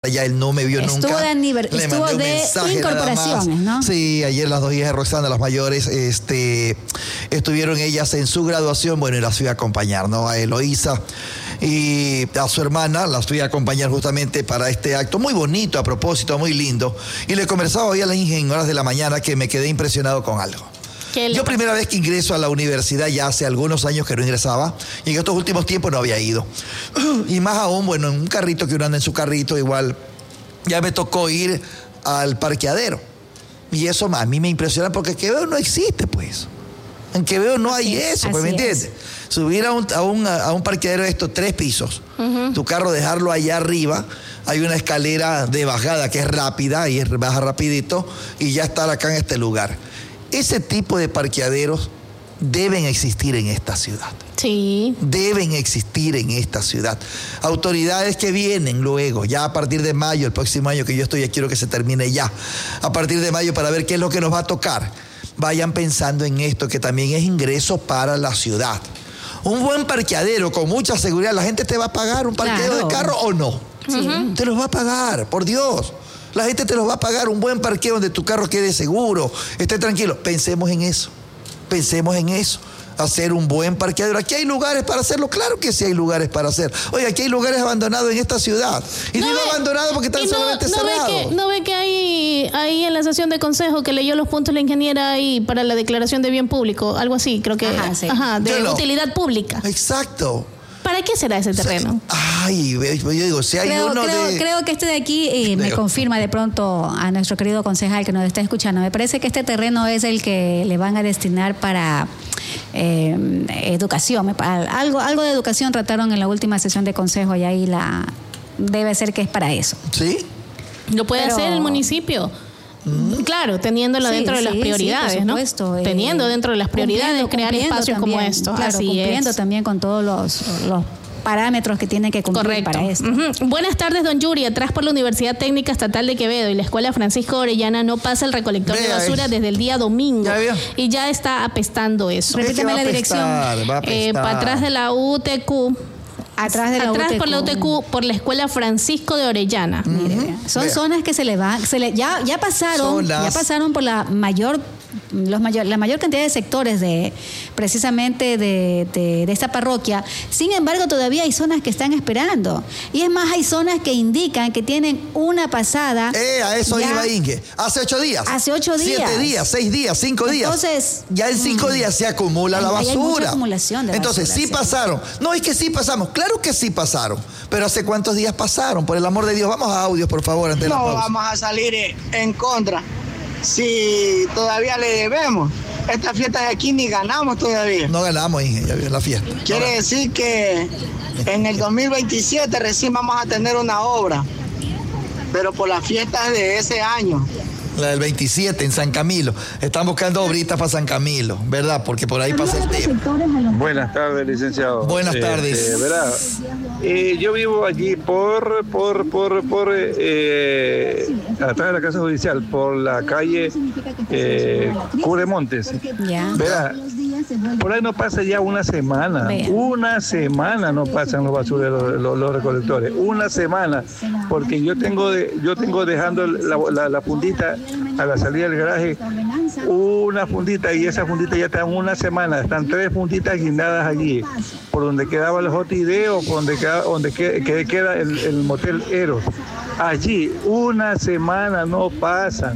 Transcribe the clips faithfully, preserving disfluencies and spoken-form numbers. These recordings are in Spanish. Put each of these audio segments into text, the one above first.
ya él no me vio estuvo nunca. De aniver- Le estuvo mandé un de mensaje incorporaciones, ¿no? Sí, ayer las dos hijas de Roxana, las mayores, este, estuvieron ellas en su graduación. Bueno, y las fui a acompañar, ¿no? A Eloísa y a su hermana, las fui a acompañar justamente para este acto muy bonito, a propósito, muy lindo. Y le conversaba hoy a las ingenieras de la mañana que me quedé impresionado con algo. Yo primera vez que ingreso a la universidad, ya hace algunos años que no ingresaba, y en estos últimos tiempos no había ido. Y más aún, bueno, en un carrito que uno anda en su carrito, igual ya me tocó ir al parqueadero. Y eso a mí me impresiona porque en Quevedo no existe, pues. En Quevedo no hay eso, pues, ¿me entiendes? Es. Subir a un, a, un, a un parqueadero de estos tres pisos, uh-huh. tu carro dejarlo allá arriba, hay una escalera de bajada que es rápida y baja rapidito y ya estar acá en este lugar. Ese tipo de parqueaderos deben existir en esta ciudad. Sí. Deben existir en esta ciudad. Autoridades que vienen luego, ya a partir de mayo, el próximo año que yo estoy, ya quiero que se termine ya, a partir de mayo para ver qué es lo que nos va a tocar. Vayan pensando en esto, que también es ingreso para la ciudad. Un buen parqueadero con mucha seguridad, ¿la gente te va a pagar un parqueadero claro. de carro o no? Sí. Te los va a pagar, por Dios. La gente te los va a pagar, un buen parqueo donde tu carro quede seguro, esté tranquilo. Pensemos en eso, pensemos en eso. Hacer un buen parqueadero. Aquí hay lugares para hacerlo, claro que sí hay lugares para hacer. Oye, aquí hay lugares abandonados en esta ciudad. Y no digo abandonados porque están no, solamente no cerrados. Ve que, ¿No ve que hay ahí en la sesión de consejo que leyó los puntos la ingeniera ahí para la declaración de bien público? Algo así, creo que. Ajá, sí. Ajá, de no. utilidad pública. Exacto. ¿Para qué será ese terreno? Ay, yo digo, si hay creo, uno creo, de... Creo que este de aquí eh, me confirma de pronto a nuestro querido concejal que nos está escuchando. Me parece que este terreno es el que le van a destinar para eh, educación. Algo, algo de educación trataron en la última sesión de consejo y ahí la debe ser que es para eso. ¿Sí? Lo puede Pero... hacer el municipio. Mm. Claro, teniéndolo sí, dentro de las sí, prioridades, sí, por supuesto, ¿no? Eh, Teniendo dentro de las prioridades crear espacios también, como esto. Claro, Así cumpliendo es. también con todos los, los parámetros que tiene que cumplir Correcto. Para esto. Uh-huh. Buenas tardes, don Yuri. Atrás por la Universidad Técnica Estatal de Quevedo y la Escuela Francisco Orellana no pasa el recolector Vea, de basura es. desde el día domingo. ¿Ya y ya está apestando eso. Repíteme la dirección. Eh, para atrás de la U T Q. Atrás de la Atrás U T Q. por la U T Q, por la Escuela Francisco de Orellana. Uh-huh. Mire, son Vea. zonas que se le van, se le, ya, ya pasaron, las... ya pasaron por la mayor, los mayor, la mayor cantidad de sectores de, precisamente de, de, de esta parroquia. Sin embargo, todavía hay zonas que están esperando. Y es más, hay zonas que indican que tienen una pasada. Eh, a eso iba Inge. Hace ocho días. Hace ocho días. Siete días, seis días, cinco días. Entonces, ya en cinco mm, días se acumula hay, la basura. Hay mucha acumulación de Entonces, basura, sí, sí pasaron. No, es que sí pasamos. Claro que sí pasaron. Pero ¿hace cuántos días pasaron? Por el amor de Dios, vamos a audios, por favor, ante no la pausa. Vamos a salir en contra. Si todavía le debemos. Esta fiesta de aquí ni ganamos todavía. No ganamos, Inge, ya vio la fiesta. Quiere no. decir que en el dos mil veintisiete recién vamos a tener una obra. Pero por las fiestas de ese año. La del veintisiete en San Camilo. Están buscando obritas para San Camilo, ¿verdad? Porque por ahí pasa el tema. Buenas tardes, licenciado. Buenas tardes. Eh, ¿verdad? Eh, yo vivo aquí por, por, por, por, eh, atrás de la Casa Judicial, por la calle eh, Curemontes. Ya. ¿Verdad? Por ahí no pasa ya una semana. Vea. Una semana no pasan los basureros, los, los recolectores. Una semana. Porque yo tengo, de, yo tengo dejando la, la, la puntita a la salida del garaje, una puntita, y esa puntita ya está en una semana. Están tres puntitas guindadas allí, por donde quedaba el J I D o por donde queda, donde queda, que queda el, el motel Eros. Allí, una semana no pasan.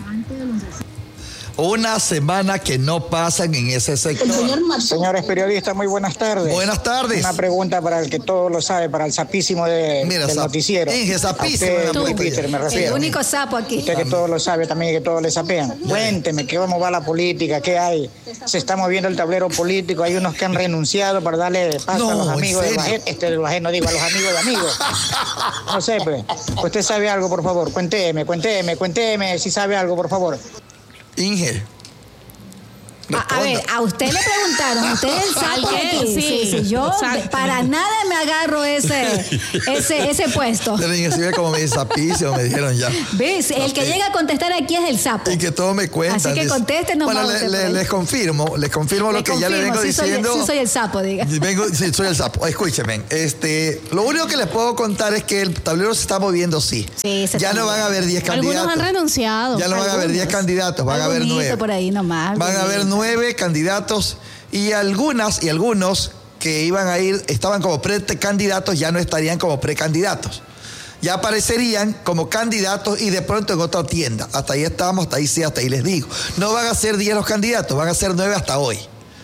Una semana que no pasan en ese sector. Señores periodistas, muy buenas tardes. Buenas tardes. Una pregunta para el que todo lo sabe, para el sapísimo de, Mira, del sap, noticiero. Inge, sapísimo. Usted, Peter, me refiero. El único sapo aquí. Usted que todo lo sabe también, que todo le sapean. Cuénteme, ¿qué cómo va la política? ¿Qué hay? Se está moviendo el tablero político. Hay unos que han renunciado para darle paso no, a los amigos de Bajé. Este de Bajé, no digo a los amigos de amigos. No sé, pues. Usted sabe algo, por favor. Cuénteme, cuénteme, cuénteme si sabe algo, por favor. Inge. A, a ver, a usted le preguntaron, usted es el sapo de aquí. Sí, sí, sí. Yo Exacto. para nada me agarro ese, ese, ese puesto. Pero ni siquiera como mi sapicio, me dijeron ya. ¿Ves? El que llega a contestar aquí es el sapo. Y que todo me cuenta. Así que contesten nomás. Bueno, le, le, les confirmo, les confirmo le lo que confirmo, ya le vengo sí diciendo. Soy, sí soy el sapo, diga. Vengo, sí, soy el sapo. Escúchenme, este, lo único que les puedo contar es que el tablero se está moviendo, sí. Sí, se ya no van a haber diez candidatos. Algunos han renunciado. Ya no van a haber diez candidatos, van a haber nueve. Por ahí nomás. Van a haber nueve candidatos. Y algunas y algunos que iban a ir, estaban como precandidatos, ya no estarían como precandidatos. Ya aparecerían como candidatos y de pronto en otra tienda. Hasta ahí estamos, hasta ahí sí, hasta ahí les digo. No van a ser diez los candidatos, van a ser nueve hasta hoy.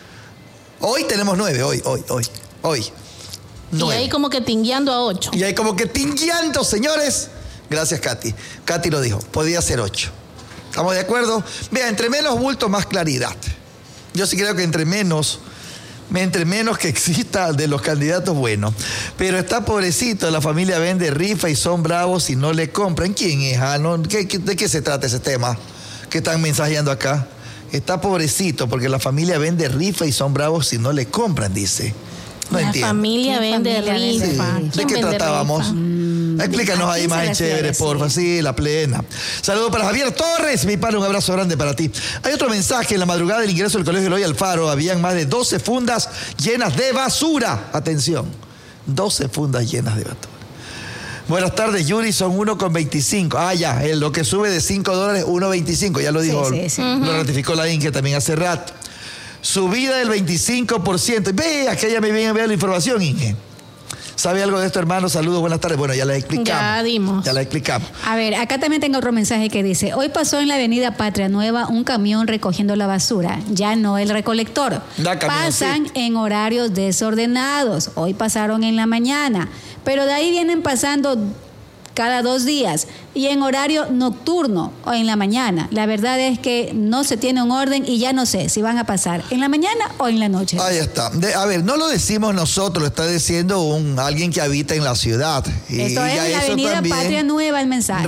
Hoy tenemos nueve, hoy, hoy, hoy, hoy. nueve. Y ahí como que tingueando a ocho. Y ahí como que tingueando, señores. Gracias, Katy. Katy lo dijo, podía ser ocho. ¿Estamos de acuerdo? Vea, entre menos bulto, más claridad. Yo sí creo que entre menos, entre menos que exista de los candidatos, bueno. Pero está pobrecito, la familia vende rifa y son bravos y no le compran. ¿Quién es? Ah, ¿no? ¿Qué, qué, ¿De qué se trata ese tema que están mensajeando acá? Está pobrecito porque la familia vende rifa y son bravos si no le compran, dice. No la entiendo. Familia vende familia rifa. Sí. ¿De qué tratábamos? Mm, Explícanos ahí más en chévere, porfa. Sí, la plena. Saludos para Javier Torres, mi padre, un abrazo grande para ti. Hay otro mensaje. En la madrugada del ingreso del Colegio Eloy Alfaro habían más de doce fundas llenas de basura. Atención, doce fundas llenas de basura. Buenas tardes, Yuri, son uno con veinticinco. Ah, ya, lo que sube de cinco dólares, uno con veinticinco. Ya lo dijo, sí, sí, sí. Lo ratificó la Inge también hace rato. Subida del veinticinco por ciento. Vea que ella me viene a ver la información, Inge. ¿Sabe algo de esto, hermano? Saludos, buenas tardes. Bueno, ya la explicamos. Ya dimos. Ya la explicamos. A ver, acá también tengo otro mensaje que dice: hoy pasó en la avenida Patria Nueva un camión recogiendo la basura, ya no el recolector. Pasan en horarios desordenados. Hoy pasaron en la mañana, pero de ahí vienen pasando cada dos días y en horario nocturno o en la mañana. La verdad es que no se tiene un orden y ya no sé si van a pasar en la mañana o en la noche. Ahí está. De, a ver, no lo decimos nosotros, lo está diciendo un, alguien que habita en la ciudad. Y, Esto es en la avenida Patria Nueva el mensaje.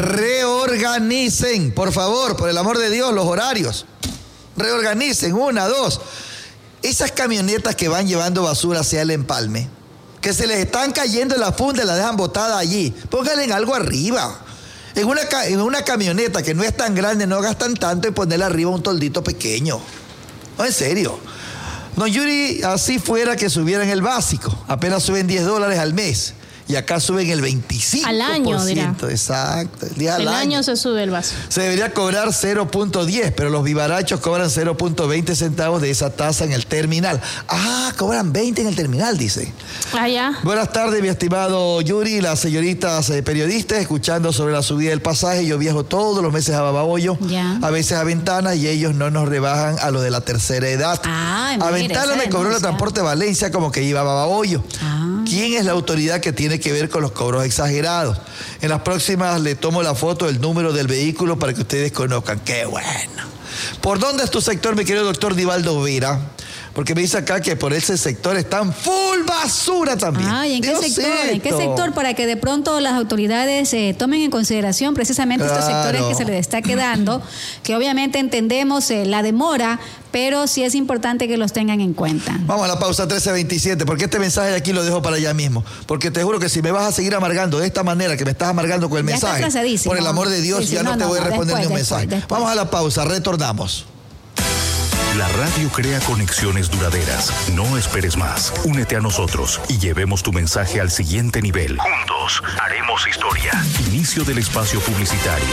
Reorganicen, por favor, por el amor de Dios, los horarios. Reorganicen, una, dos. Esas camionetas que van llevando basura hacia el empalme, que se les están cayendo en la funda y la dejan botada allí. Pónganle en algo arriba. En una, en una camioneta que no es tan grande, no gastan tanto en ponerle arriba un toldito pequeño. No, en serio. No, Yuri, así fuera que subieran el básico. Apenas suben diez dólares al mes. Y acá suben el veinticinco por ciento. Al año, dirá. Exacto. El, día el al año. año se sube el vaso. Se debería cobrar cero punto diez, pero los vivarachos cobran cero punto veinte centavos de esa tasa en el terminal. Ah, cobran veinte en el terminal, dice. Ah, ya. Buenas tardes, mi estimado Yuri, las señoritas eh, periodistas, escuchando sobre la subida del pasaje. Yo viajo todos los meses a Babahoyo, ya. A veces a Ventana, y ellos no nos rebajan a lo de la tercera edad. Ah, a mire, Ventana me cobró el transporte de Valencia como que iba a Babahoyo. Ah. ¿Quién es la autoridad que tiene que ver con los cobros exagerados? En las próximas le tomo la foto del número del vehículo para que ustedes conozcan. ¡Qué bueno! ¿Por dónde es tu sector, mi querido doctor Divaldo Vera? Porque me dice acá que por ese sector están full basura también. Ay, ¿en qué sector? ¿En qué sector? Para que de pronto las autoridades eh, tomen en consideración precisamente claro. estos sectores que se les está quedando, que obviamente entendemos eh, la demora, pero sí es importante que los tengan en cuenta. Vamos a la pausa trece veintisiete, porque este mensaje de aquí lo dejo para allá mismo. Porque te juro que si me vas a seguir amargando de esta manera, que me estás amargando con el ya mensaje, por el amor de Dios, sí, sí, ya no, no te no, voy a responder después, ni un después, mensaje. Después. Vamos a la pausa, retornamos. La radio crea conexiones duraderas. No esperes más. Únete a nosotros y llevemos tu mensaje al siguiente nivel. Juntos haremos historia. Inicio del espacio publicitario.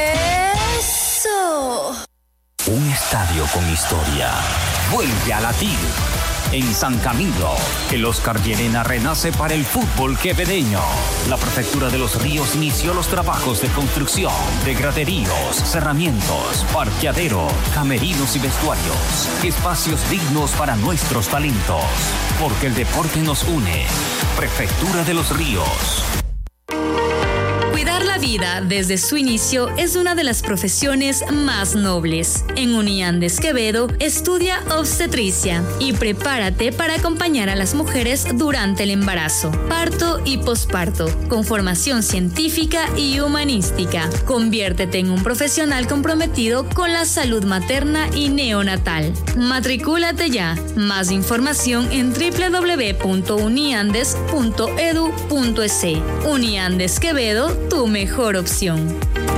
¡Eso! Un estadio con historia vuelve a latir. En San Camilo, el Oscar Llerena renace para el fútbol quevedeño. La Prefectura de los Ríos inició los trabajos de construcción de graderíos, cerramientos, parqueadero, camerinos y vestuarios. Espacios dignos para nuestros talentos. Porque el deporte nos une. Prefectura de los Ríos. Cuidar la vida desde su inicio es una de las profesiones más nobles. En Uniandes Quevedo estudia obstetricia y prepárate para acompañar a las mujeres durante el embarazo, parto y posparto, con formación científica y humanística. Conviértete en un profesional comprometido con la salud materna y neonatal. Matricúlate ya. Más información en doble u doble u doble u punto uniandes punto edu punto es. Uniandes Quevedo, tu mejor opción.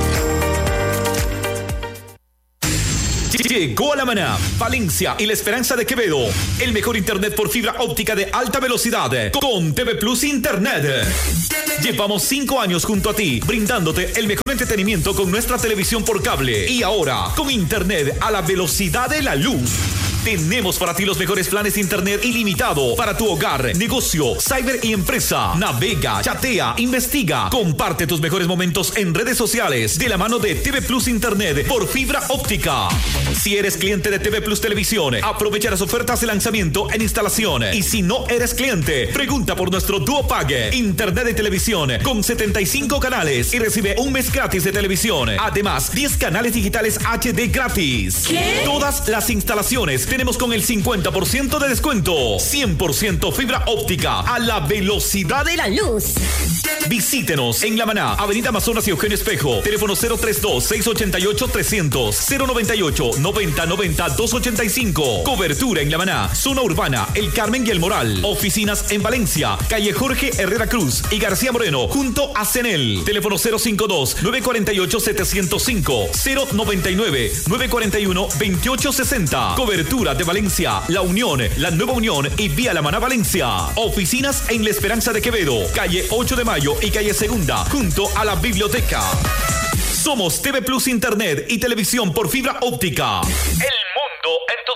Llegó a La Maná, Valencia y La Esperanza de Quevedo. El mejor internet por fibra óptica de alta velocidad con T V Plus Internet. Llevamos cinco años junto a ti, brindándote el mejor entretenimiento con nuestra televisión por cable. Y ahora, con internet a la velocidad de la luz. Tenemos para ti los mejores planes de internet ilimitado para tu hogar, negocio, cyber y empresa. Navega, chatea, investiga, comparte tus mejores momentos en redes sociales de la mano de T V Plus Internet por fibra óptica. Si eres cliente de T V Plus Televisión, aprovecha las ofertas de lanzamiento en instalación. Y si no eres cliente, pregunta por nuestro Duo Pague, internet de televisión con setenta y cinco canales y recibe un mes gratis de televisión. Además, diez canales digitales H D gratis. ¿Qué? Todas las instalaciones tenemos con el cincuenta por ciento de descuento. cien por ciento fibra óptica a la velocidad de la luz. Visítenos en La Maná, Avenida Amazonas y Eugenio Espejo. Teléfono cero treinta y dos, seiscientos ochenta y ocho, trescientos, cero noventa y ocho, noventa noventa, doscientos ochenta y cinco. Cobertura en La Maná, zona urbana, El Carmen y El Moral. Oficinas en Valencia, calle Jorge Herrera Cruz y García Moreno, junto a Cenel. Teléfono cero cincuenta y dos, novecientos cuarenta y ocho, setecientos cinco, cero noventa y nueve, novecientos cuarenta y uno, veintiocho sesenta. Cobertura de Valencia, La Unión, La Nueva Unión y Vía La Maná Valencia. Oficinas en La Esperanza de Quevedo, calle ocho de mayo y calle Segunda, junto a la biblioteca. Somos T V Plus Internet y televisión por fibra óptica. El mundo en tus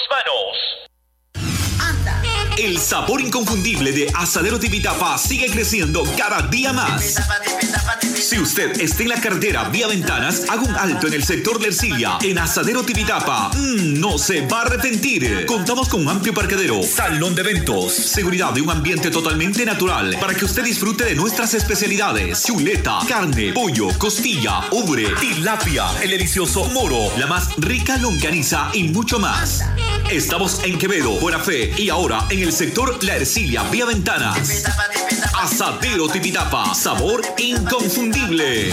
manos. El sabor inconfundible de Asadero Tipitapa sigue creciendo cada día más. Si usted está en la carretera vía Ventanas, haga un alto en el sector de Ercilia. En Asadero Tipitapa, mmm, no se va a arrepentir. Contamos con un amplio parqueadero, salón de eventos, seguridad y un ambiente totalmente natural para que usted disfrute de nuestras especialidades: chuleta, carne, pollo, costilla, ubre, tilapia, el delicioso moro, la más rica longaniza y mucho más. Estamos en Quevedo, Buena Fe y ahora en el sector La Ercilia, vía Ventanas. Asadero Tipitapa, sabor inconfundible.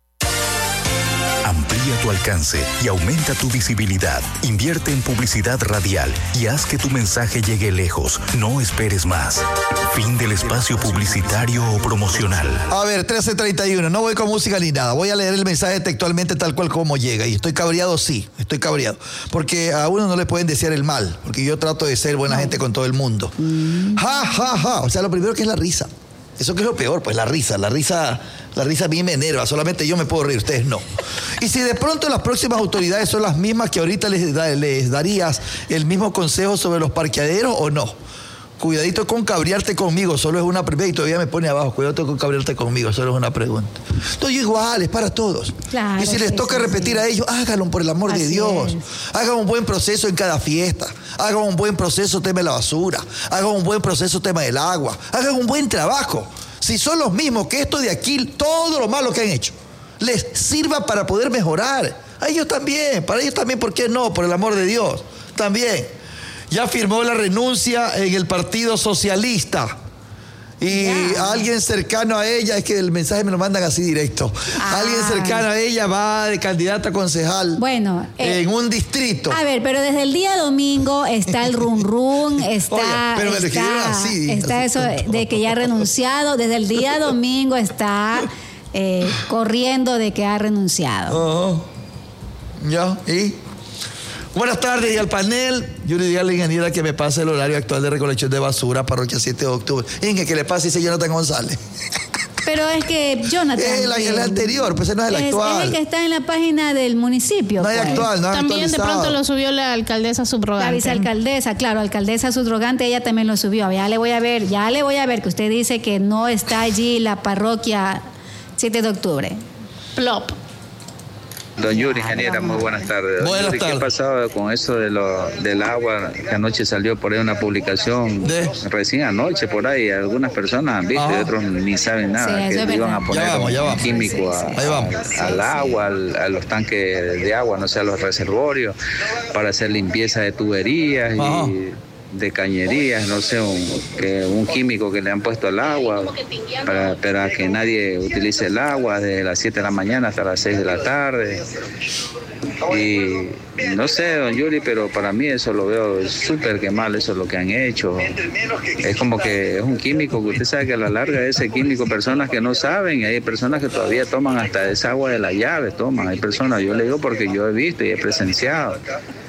Amplía tu alcance y aumenta tu visibilidad. Invierte en publicidad radial y haz que tu mensaje llegue lejos. No esperes más. Fin del espacio publicitario o promocional. A ver, trece treinta y uno. No voy con música ni nada. Voy a leer el mensaje textualmente tal cual como llega. Y estoy cabreado, sí. Estoy cabreado. Porque a uno no le pueden desear el mal. Porque yo trato de ser buena no. gente con todo el mundo. Mm. Ja, ja, ja. O sea, lo primero que es la risa. Eso que es lo peor, pues la risa. La risa, la risa a mí me enerva. Solamente yo me puedo reír, ustedes no. Y si de pronto las próximas autoridades son las mismas que ahorita les, da, les darías el mismo consejo sobre los parqueaderos o no. Cuidadito con cabrearte conmigo, solo es una pregunta. Y todavía me pone abajo, cuidadito con cabrearte conmigo, solo es una pregunta. Entonces igual, es para todos. Claro, y si les sí, toca sí, repetir sí. a ellos, háganlo por el amor Así de Dios. Es. Hagan un buen proceso en cada fiesta. Hagan un buen proceso tema de la basura. Hagan un buen proceso tema del agua. Hagan un buen trabajo. Si son los mismos que esto de aquí, todo lo malo que han hecho, les sirva para poder mejorar. A ellos también, para ellos también, ¿por qué no? Por el amor de Dios, también. Ya firmó la renuncia en el Partido Socialista. Y yeah. alguien cercano a ella, es que el mensaje me lo mandan así directo. Ah. Alguien cercano a ella va de candidata a concejal. Bueno, eh, en un distrito. A ver, pero desde el día domingo está el run run, está, Oye, pero me está, así, está así, eso de que ya ha renunciado. Desde el día domingo está eh, corriendo de que ha renunciado. Uh-huh. Ya, ¿y? Buenas tardes y al panel. Yo le diría a la ingeniera que me pase el horario actual de recolección de basura, parroquia siete de octubre. Inge, que le pase ese Jonathan González. Pero es que Jonathan... Es el, el anterior, pues ese no es el es, actual. Es el que está en la página del municipio. No hay pues. actual, no hay También de pronto lo subió la alcaldesa subrogante. La vicealcaldesa, claro, alcaldesa subrogante, ella también lo subió. Ya le voy a ver, ya le voy a ver que usted dice que no está allí la parroquia siete de octubre. Plop. Don Yuri, ingeniera, muy buenas tardes. Don Buenas Yuri, tardes. ¿qué ha pasado con eso de lo, del agua? Que anoche salió por ahí una publicación, ¿De? recién anoche por ahí, algunas personas han visto y otros ni saben nada, sí, que iban a poner vamos, un vamos. químico sí, sí, a, sí, al sí, agua, sí. Al, a los tanques de agua, no sé, a los reservorios, para hacer limpieza de tuberías Ajá. y de cañerías, no sé, un, que, un químico que le han puesto al agua para, para que nadie utilice el agua desde las siete de la mañana hasta las seis de la tarde. Y no sé, don Yuri, pero para mí eso lo veo súper que mal, eso es lo que han hecho. Es como que es un químico que usted sabe que a la larga ese químico, personas que no saben, y hay personas que todavía toman hasta esa agua de la llave, toman, hay personas, yo le digo porque yo he visto y he presenciado.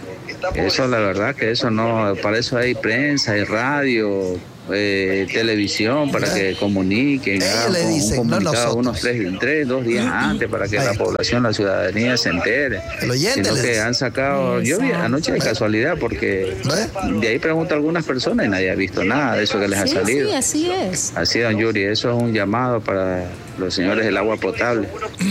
Eso la verdad que eso no, para eso hay prensa, hay radio, eh, televisión, para que comuniquen, hagan le dicen, un comunicado no unos tres, tres, dos días antes para que Ay. la población, la ciudadanía se entere. Sino que han sacado, yo vi anoche de casualidad porque de ahí pregunto a algunas personas y nadie ha visto nada de eso que les sí, ha salido. Sí, así es. Así, don Yuri, eso es un llamado para los señores del agua potable.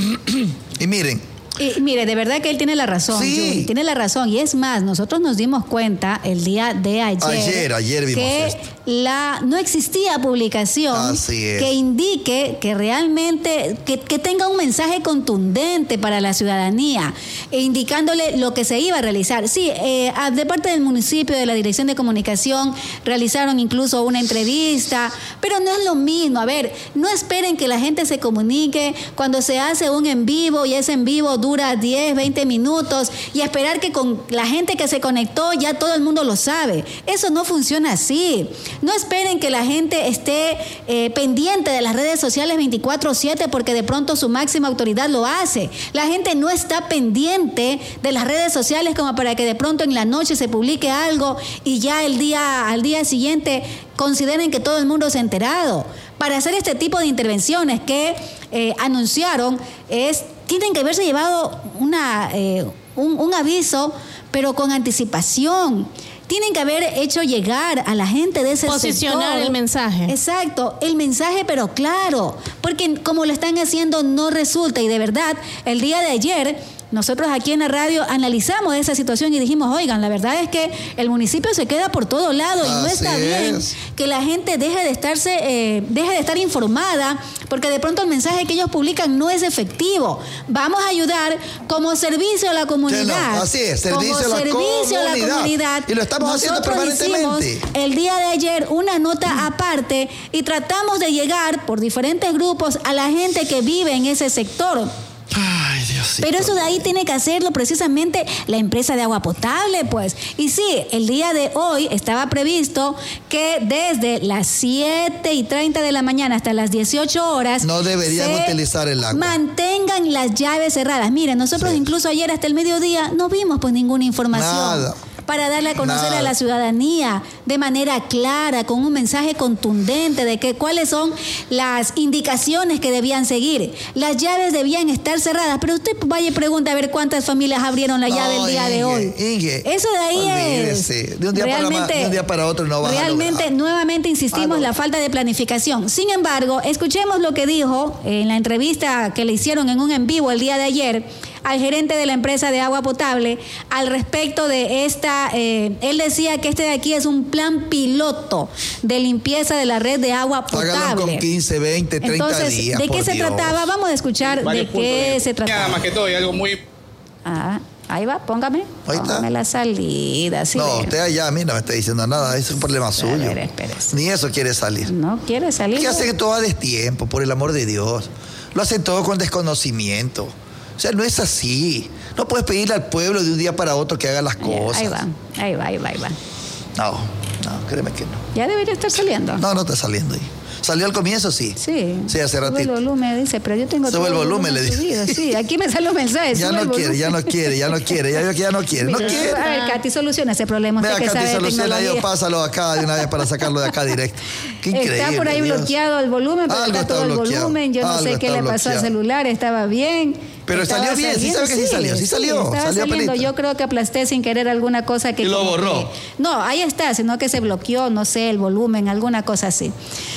Y miren, Y mire, de verdad que él tiene la razón. Sí. Yuri, tiene la razón. Y es más, nosotros nos dimos cuenta el día de ayer, ayer, ayer vimos que esto. La, no existía publicación que indique que realmente, que, que tenga un mensaje contundente para la ciudadanía, e indicándole lo que se iba a realizar. Sí, eh, de parte del municipio, de la Dirección de Comunicación, realizaron incluso una entrevista, pero no es lo mismo. A ver, no esperen que la gente se comunique cuando se hace un en vivo y ese en vivo dura diez, veinte minutos y esperar que con la gente que se conectó ya todo el mundo lo sabe. Eso no funciona así. No esperen que la gente esté eh, pendiente de las redes sociales veinticuatro siete porque de pronto su máxima autoridad lo hace. La gente no está pendiente de las redes sociales como para que de pronto en la noche se publique algo y ya el día, al día siguiente consideren que todo el mundo se ha enterado. Para hacer este tipo de intervenciones que eh, anunciaron, es, tienen que haberse llevado una, eh, un, un aviso, pero con anticipación. Tienen que haber hecho llegar a la gente de ese Posicionar sector. el mensaje. Exacto, el mensaje, pero claro, porque como lo están haciendo no resulta. Y de verdad, el día de ayer, nosotros aquí en la radio analizamos esa situación y dijimos, oigan, la verdad es que el municipio se queda por todo lado y no Así está bien es. que la gente deje de estarse, eh, deje de estar informada, porque de pronto el mensaje que ellos publican no es efectivo. Vamos a ayudar como servicio a la comunidad. No, así es, servicio, como a, la servicio a la comunidad. Y lo estamos haciendo permanentemente. Hicimos el día de ayer una nota aparte y tratamos de llegar por diferentes grupos a la gente que vive en ese sector. Ay, Diosito. Pero eso de ahí tiene que hacerlo precisamente la empresa de agua potable, pues. Y sí, el día de hoy estaba previsto que desde las siete y treinta de la mañana hasta las dieciocho horas no deberían utilizar el agua. Mantengan las llaves cerradas. Miren, nosotros sí. incluso ayer hasta el mediodía no vimos pues ninguna información. Nada. Para darle a conocer Nada. a la ciudadanía de manera clara, con un mensaje contundente de que cuáles son las indicaciones que debían seguir. Las llaves debían estar cerradas, pero usted vaya y pregunta a ver cuántas familias abrieron la no, llave el día Inge, de hoy. Inge, Eso de ahí olvídese. es... De un día, realmente, para, de un día para otro no va a Realmente, lograr. nuevamente insistimos, Ah, no. la falta de planificación. Sin embargo, escuchemos lo que dijo en la entrevista que le hicieron en un en vivo el día de ayer al gerente de la empresa de agua potable al respecto de esta, eh, él decía que este de aquí es un plan piloto de limpieza de la red de agua potable. Háganlo con quince, veinte, treinta Entonces, días. ¿de qué por se Dios. trataba? Vamos a escuchar Varios de puntos, qué bien. se trataba. Nada más que todo, y algo muy... Ah, ahí va, póngame. Ahí está. Póngame la salida. Sí, No, ve. usted allá a mí no me está diciendo nada, es un problema suyo. A ver, espérese. Ni eso quiere salir. No quiere salir. ¿Qué hacen todo a destiempo, por el amor de Dios? Lo hacen todo con desconocimiento. O sea, no es así. No puedes pedirle al pueblo de un día para otro que haga las cosas. Ahí va, ahí va, ahí va, ahí va. No, no, créeme que no. Ya debería estar saliendo. No, no está saliendo ahí. ¿Salió al comienzo? Sí. Sí. Sí, hace Sube ratito. el volumen, dice, pero yo tengo Sube todo el volumen, le dice. subido. Sí, aquí me salen los mensajes. Ya sube no el quiere, volumen. ya no quiere, ya no quiere, ya veo que ya no quiere, no Mira, quiere. A ver, Katy, soluciona ese problema. Usted Vea, que Katy, sabe de soluciona, yo tecnología. pásalo acá de una vez para sacarlo de acá directo. Qué increíble. Está por ahí Dios. bloqueado el volumen, pero Algo está está todo el bloqueado. volumen. Yo no Algo sé qué está le pasó al bloqueado. celular, estaba bien. Pero Estaba salió bien, sí sabe que sí salió, sí salió, estaba salió saliendo. pelito. Yo creo que aplasté sin querer alguna cosa que... Y lo como borró. que- no, ahí está, sino que se bloqueó, no sé, el volumen, alguna cosa así.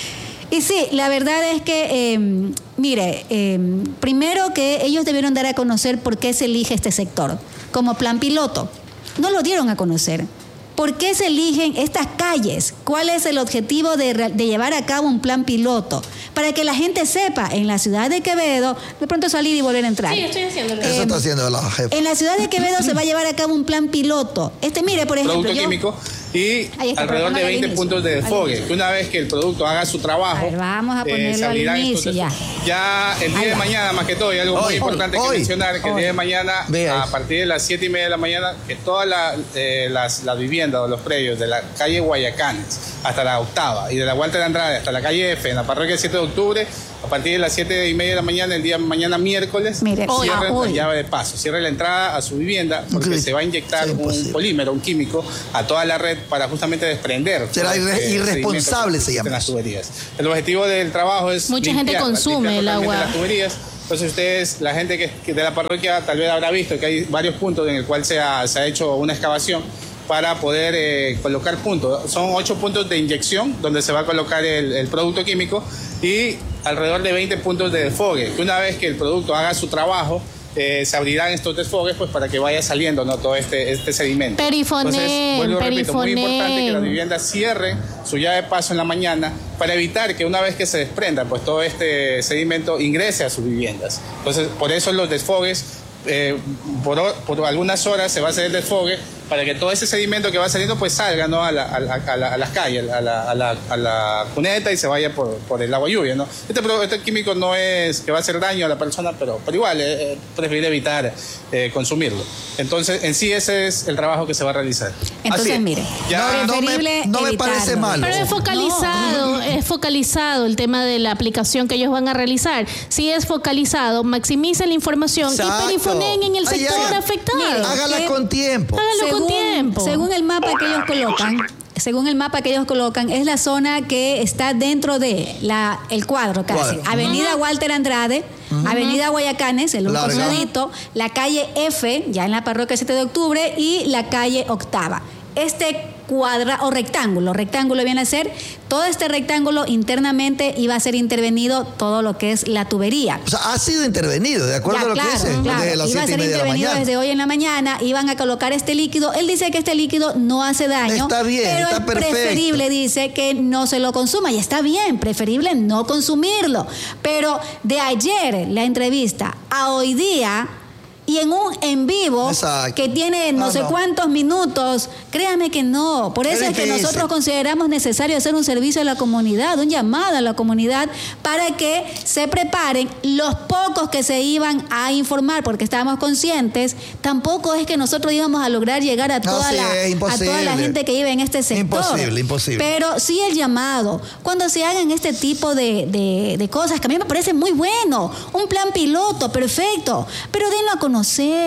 Y sí, la verdad es que, eh, mire, eh, primero que ellos debieron dar a conocer por qué se elige este sector como plan piloto. No lo dieron a conocer. ¿Por qué se eligen estas calles? ¿Cuál es el objetivo de, de llevar a cabo un plan piloto? Para que la gente sepa, en la ciudad de Quevedo, de pronto salir y volver a entrar. Sí, estoy haciéndolo. Eso Eh, está haciendo la jefa. En la ciudad de Quevedo se va a llevar a cabo un plan piloto. Este, mire, por ejemplo, Producto yo, químico y alrededor de veinte puntos de desfogue. Que una vez que el producto haga su trabajo, a ver, vamos a ponerlo eh, se al abrirán inicio estos ya. Ya el día Ahí de va. mañana, más que todo, y algo Hoy, muy importante hoy, que hoy. mencionar, que el Hoy. día de mañana, Vea a eso. partir de las siete y media de la mañana, que todas la, eh, las, las viviendas o los predios de la calle Guayacanes hasta la octava y de la Walter Andrade hasta la calle F, en la parroquia siete de octubre, a partir de las siete y media de la mañana, el día de mañana miércoles, Mire, hoy, cierren ah, hoy. la llave de paso, cierren la entrada a su vivienda, porque Sí. se va a inyectar Sí, un imposible. polímero, un químico, a toda la red para justamente desprender. Será todo irre- este irresponsable, sedimento se que llama existe en las eso. tuberías. El objetivo del trabajo es Mucha gente limpiar, consume limpiar el totalmente agua. las tuberías. Entonces ustedes, la gente que, que de la parroquia tal vez habrá visto que hay varios puntos en el cual se ha, se ha hecho una excavación para poder eh, colocar puntos. Son ocho puntos de inyección donde se va a colocar el, el producto químico y alrededor de veinte puntos de desfogue. Que una vez que el producto haga su trabajo, eh, se abrirán estos desfogues pues para que vaya saliendo, ¿no?, todo este, este sedimento. Perifonen, Entonces, vuelvo y repito, muy perifonen. importante que las viviendas cierren su llave de paso en la mañana para evitar que una vez que se desprenda pues todo este sedimento ingrese a sus viviendas. Entonces, por eso los desfogues, eh, por, por algunas horas se va a hacer el desfogue para que todo ese sedimento que va saliendo pues salga, ¿no?, a, la, a, la, a, la, a las calles, a la, a, la, a la cuneta y se vaya por, por el agua lluvia, ¿no? Este, este químico no es que va a hacer daño a la persona, pero, pero igual es eh, preferible evitar eh, consumirlo. Entonces, en sí ese es el trabajo que se va a realizar. Entonces, Así, mire, ya, no me, preferible no me evitarlo. parece malo. Pero es focalizado, No. es focalizado el tema de la aplicación que ellos van a realizar. Si es focalizado, maximicen la información Exacto. y perifonen en el Ahí sector haga- afectado. Mire, Hágala que- con tiempo. Hágalo con tiempo. Según el mapa que ellos colocan, según el mapa que ellos colocan, es la zona que está dentro de la, el cuadro casi. Cuadro. Avenida Walter Andrade, Avenida Guayacanes, el único Larga. costadito, la calle F, ya en la parroquia siete de octubre, y la calle Octava. Este cuadra o rectángulo, rectángulo viene a ser, todo este rectángulo internamente iba a ser intervenido todo lo que es la tubería. O sea, ha sido intervenido, de acuerdo Ya, a lo claro, que dice, claro. desde las Iba a siete y ser media de la intervenido mañana. desde hoy en la mañana, iban a colocar este líquido. Él dice que este líquido no hace daño. Está bien, pero está es perfecto. preferible, dice, que no se lo consuma. Y está bien, preferible no consumirlo. Pero de ayer, la entrevista, a hoy día, y en un en vivo Exacto. que tiene no, No, sé no. cuántos minutos, créame que no. Por eso Es es que difícil. nosotros consideramos necesario hacer un servicio a la comunidad, un llamado a la comunidad para que se preparen los pocos que se iban a informar, porque estábamos conscientes, tampoco es que nosotros íbamos a lograr llegar a toda, sí, la, es a imposible. toda la gente que vive en este sector. Imposible, imposible. Pero sí el llamado, cuando se hagan este tipo de, de, de cosas, que a mí me parece muy bueno, un plan piloto, perfecto, pero denlo a conocer,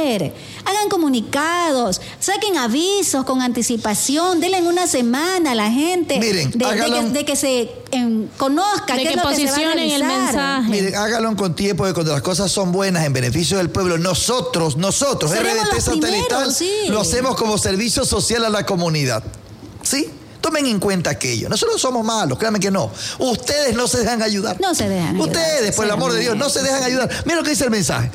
hagan comunicados, saquen avisos con anticipación, denle en una semana a la gente. Miren, de, de hágalo- que, de que se em, conozca De qué que es lo que se va a posicionen el realizar. mensaje. Miren, hágalo con tiempo, que cuando las cosas son buenas en beneficio del pueblo, nosotros, nosotros, Seremos R B T los Satelital, primeros, sí. lo hacemos como servicio social a la comunidad. ¿Sí? Tomen en cuenta aquello. Nosotros somos malos, créanme que no. Ustedes no se dejan ayudar. No se dejan ayudar, Ustedes, por el amor de Dios, no se dejan ayudar. Mira lo que dice el mensaje.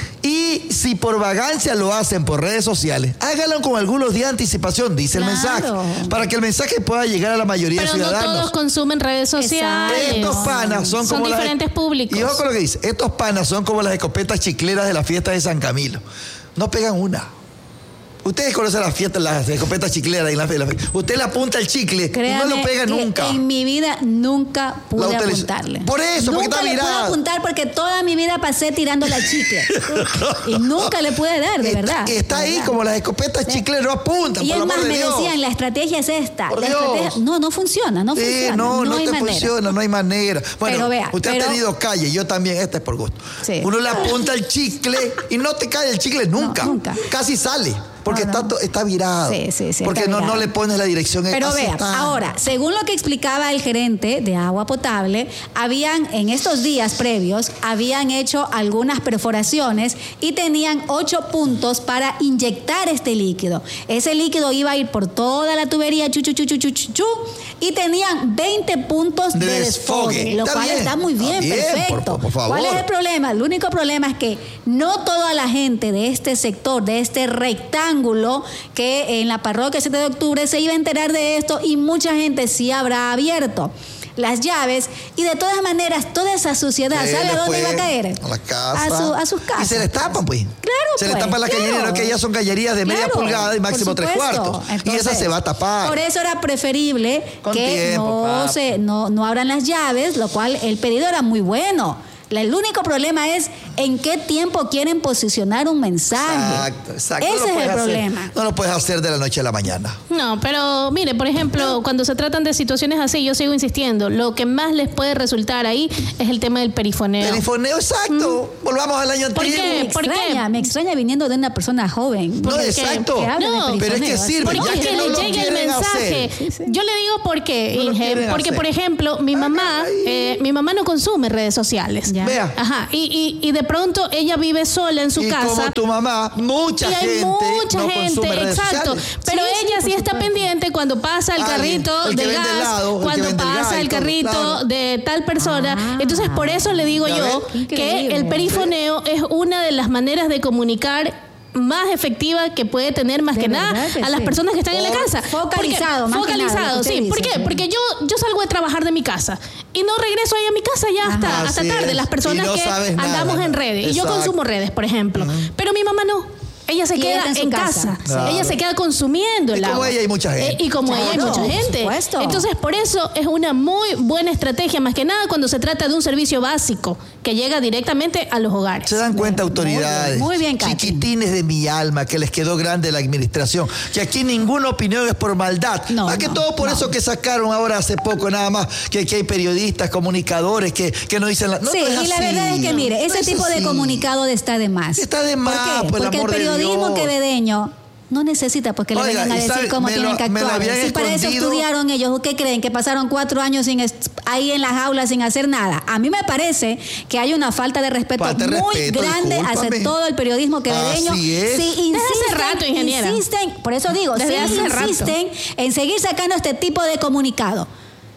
Y si por vagancia lo hacen por redes sociales, háganlo con algunos días de anticipación, dice el Claro. mensaje, para que el mensaje pueda llegar a la mayoría Pero de no ciudadanos. todos consumen redes sociales. Estos panas son, Son como las- diferentes públicos. Y ojo con lo que dice, estos panas son como las escopetas chicleras de la fiesta de San Camilo. No pegan una. Ustedes conocen las fiestas, las escopetas chicleras y la la- Usted le apunta el chicle y no Créame lo pega que nunca. en mi vida nunca pude La utiliza- apuntarle. Por eso, porque nunca está le pude virado. apuntar porque toda mi vida pasé tirando la chicle. Y nunca le pude dar, de Está- verdad. Está de ahí verdad. como las escopetas chicleras no apuntan, Y por el es amor más, de me Dios. decían, la estrategia es esta. Por La Dios. estrategia- no, no funciona, no Sí, funciona. no, No, no, hay te manera. funciona, no hay manera. Bueno, Pero vea, usted pero- ha tenido calle, yo también, este es por gusto. Sí. Uno le apunta el chicle y no te cae el chicle nunca. No, nunca. Casi sale. porque no, está, no. está virado. Sí, sí, sí. Porque no, no le pones la dirección. Pero vea, está. ahora, según lo que explicaba el gerente de agua potable, habían, en estos días previos, habían hecho algunas perforaciones y tenían ocho puntos para inyectar este líquido. Ese líquido iba a ir por toda la tubería, chu, chu, chu, chu, chu, chu, chu, y tenían veinte puntos de, de desfogue, desfogue, lo está cual bien. Está muy bien, está bien, perfecto. Por, por favor. ¿Cuál es el problema? El único problema es que no toda la gente de este sector, de este rectángulo, que en la parroquia siete de octubre se iba a enterar de esto, y mucha gente sí habrá abierto las llaves, y de todas maneras toda esa suciedad, ¿sabe a dónde iba a caer? A la casa. A, su, a sus casas. Y se les tapan, pues. Claro, Se pues, les tapan las claro. gallerías, que ellas son gallerías de claro, media pulgada y máximo tres cuartos. Entonces, y esa se va a tapar. Por eso era preferible Con que tiempo, no, se, no, no abran las llaves, lo cual el pedido era muy bueno. El único problema es en qué tiempo quieren posicionar un mensaje. Exacto, exacto. Ese no es el hacer, problema. No lo puedes hacer de la noche a la mañana. No, pero mire, por ejemplo, cuando se tratan de situaciones así, yo sigo insistiendo, lo que más les puede resultar ahí es el tema del perifoneo. Perifoneo, exacto. Mm. Volvamos al año ¿Por antiguo. qué? Me extraña, me extraña viniendo de una persona joven. No, exacto. Que, que no, pero es que sirve. Porque ya que no le llegue el mensaje. Sí, sí. Yo le digo por qué, no Inge. Porque, hacer. por ejemplo, mi mamá, eh, mi mamá no consume redes sociales. Ya. Vea. Ajá. Y, y, y de pronto ella vive sola en su y casa. Como tu mamá, mucha y hay gente. mucha no gente, exacto. Sociales. Pero sí, ella sí, sí está supuesto. pendiente cuando pasa el Alguien, carrito el del gas, helado, cuando el pasa el, el carrito claro. de tal persona. Ah, Entonces, por eso le digo yo que el perifoneo es una de las maneras de comunicar más efectiva que puede tener más de que nada que a las sí. personas que están Por, en la casa. Focalizado, porque, más focalizado, que nada, sí. dice, ¿Por qué? sí. Porque yo, yo salgo de trabajar de mi casa y no regreso ahí a mi casa ya hasta, hasta tarde. Es. Las personas no que andamos nada. en redes. Exacto. Y yo consumo redes, por ejemplo. Uh-huh. Pero mi mamá no. Ella se y queda en, en casa, casa. Claro. Ella se queda consumiendo el y agua. como ella hay mucha gente. Eh, y como claro, ella hay mucha gente. Supuesto. Entonces, por eso es una muy buena estrategia, más que nada cuando se trata de un servicio básico que llega directamente a los hogares. Se dan cuenta autoridades, muy bien, muy bien, chiquitines de mi alma, que les quedó grande la administración, que aquí ninguna opinión es por maldad. No, más que no, todo por no. eso que sacaron ahora hace poco nada más, que, que hay periodistas, comunicadores que, que no dicen la... No, sí, no es y así. la verdad es que, mire, ese no es tipo así. de comunicado está de más. Está de más, ¿Por qué? por el Porque amor el periodismo de Dios. quevedeño no necesita porque Oiga, le vengan a decir sabe, cómo tienen lo, que actuar. Si para eso estudiaron ellos, ¿qué creen? Que pasaron cuatro años sin est- ahí en las aulas sin hacer nada. A mí me parece que hay una falta de respeto Falta de muy respeto, grande discúlpame. hacia todo el periodismo quevedeño. Así es. Si insisten, Desde hace rato, ingeniera. insisten, por eso digo, Desde si hace insisten en seguir sacando este tipo de comunicado.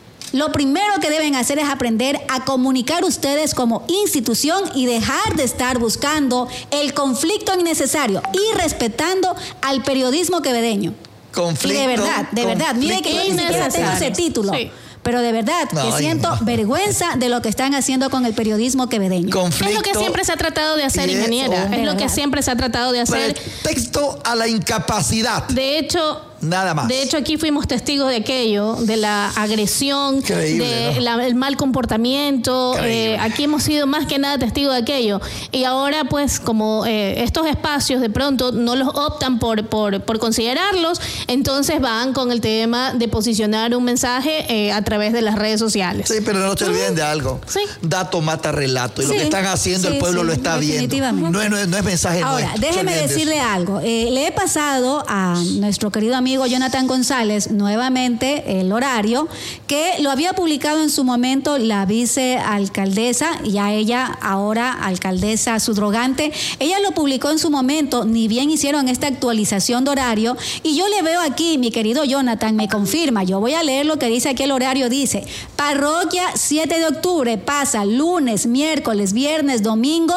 Lo primero que deben hacer es aprender a comunicar ustedes como institución y dejar de estar buscando el conflicto innecesario y respetando al periodismo quevedeño. Conflicto. Y de verdad, de verdad, mire que yo ni siquiera tengo ese título. Sí. Pero de verdad, no, que siento no. vergüenza de lo que están haciendo con el periodismo quevedeño. Conflicto. Es lo que siempre se ha tratado de hacer, ingeniera. Es, es lo que siempre se ha tratado de hacer. Pretexto a la incapacidad. De hecho... Nada más. De hecho, aquí fuimos testigos de aquello, de la agresión, del ¿no? mal comportamiento. Eh, aquí hemos sido más que nada testigos de aquello. Y ahora, pues, como eh, estos espacios de pronto no los optan por, por, por considerarlos, entonces van con el tema de posicionar un mensaje eh, a través de las redes sociales. Sí, pero no se olviden uh-huh. de algo. Sí. Dato mata relato. Y sí. lo que están haciendo, sí, el pueblo sí, lo está viendo. No es, no es, no es mensaje Ahora, nuestro. déjeme decirle de algo. Eh, le he pasado a nuestro querido amigo amigo Jonathan González nuevamente el horario que lo había publicado en su momento la vicealcaldesa, ya ella ahora alcaldesa subrogante. Ella lo publicó en su momento, ni bien hicieron esta actualización de horario, y yo le veo aquí, mi querido Jonathan me confirma, yo voy a leer lo que dice aquí el horario. Dice: parroquia siete de octubre pasa lunes, miércoles, viernes, domingo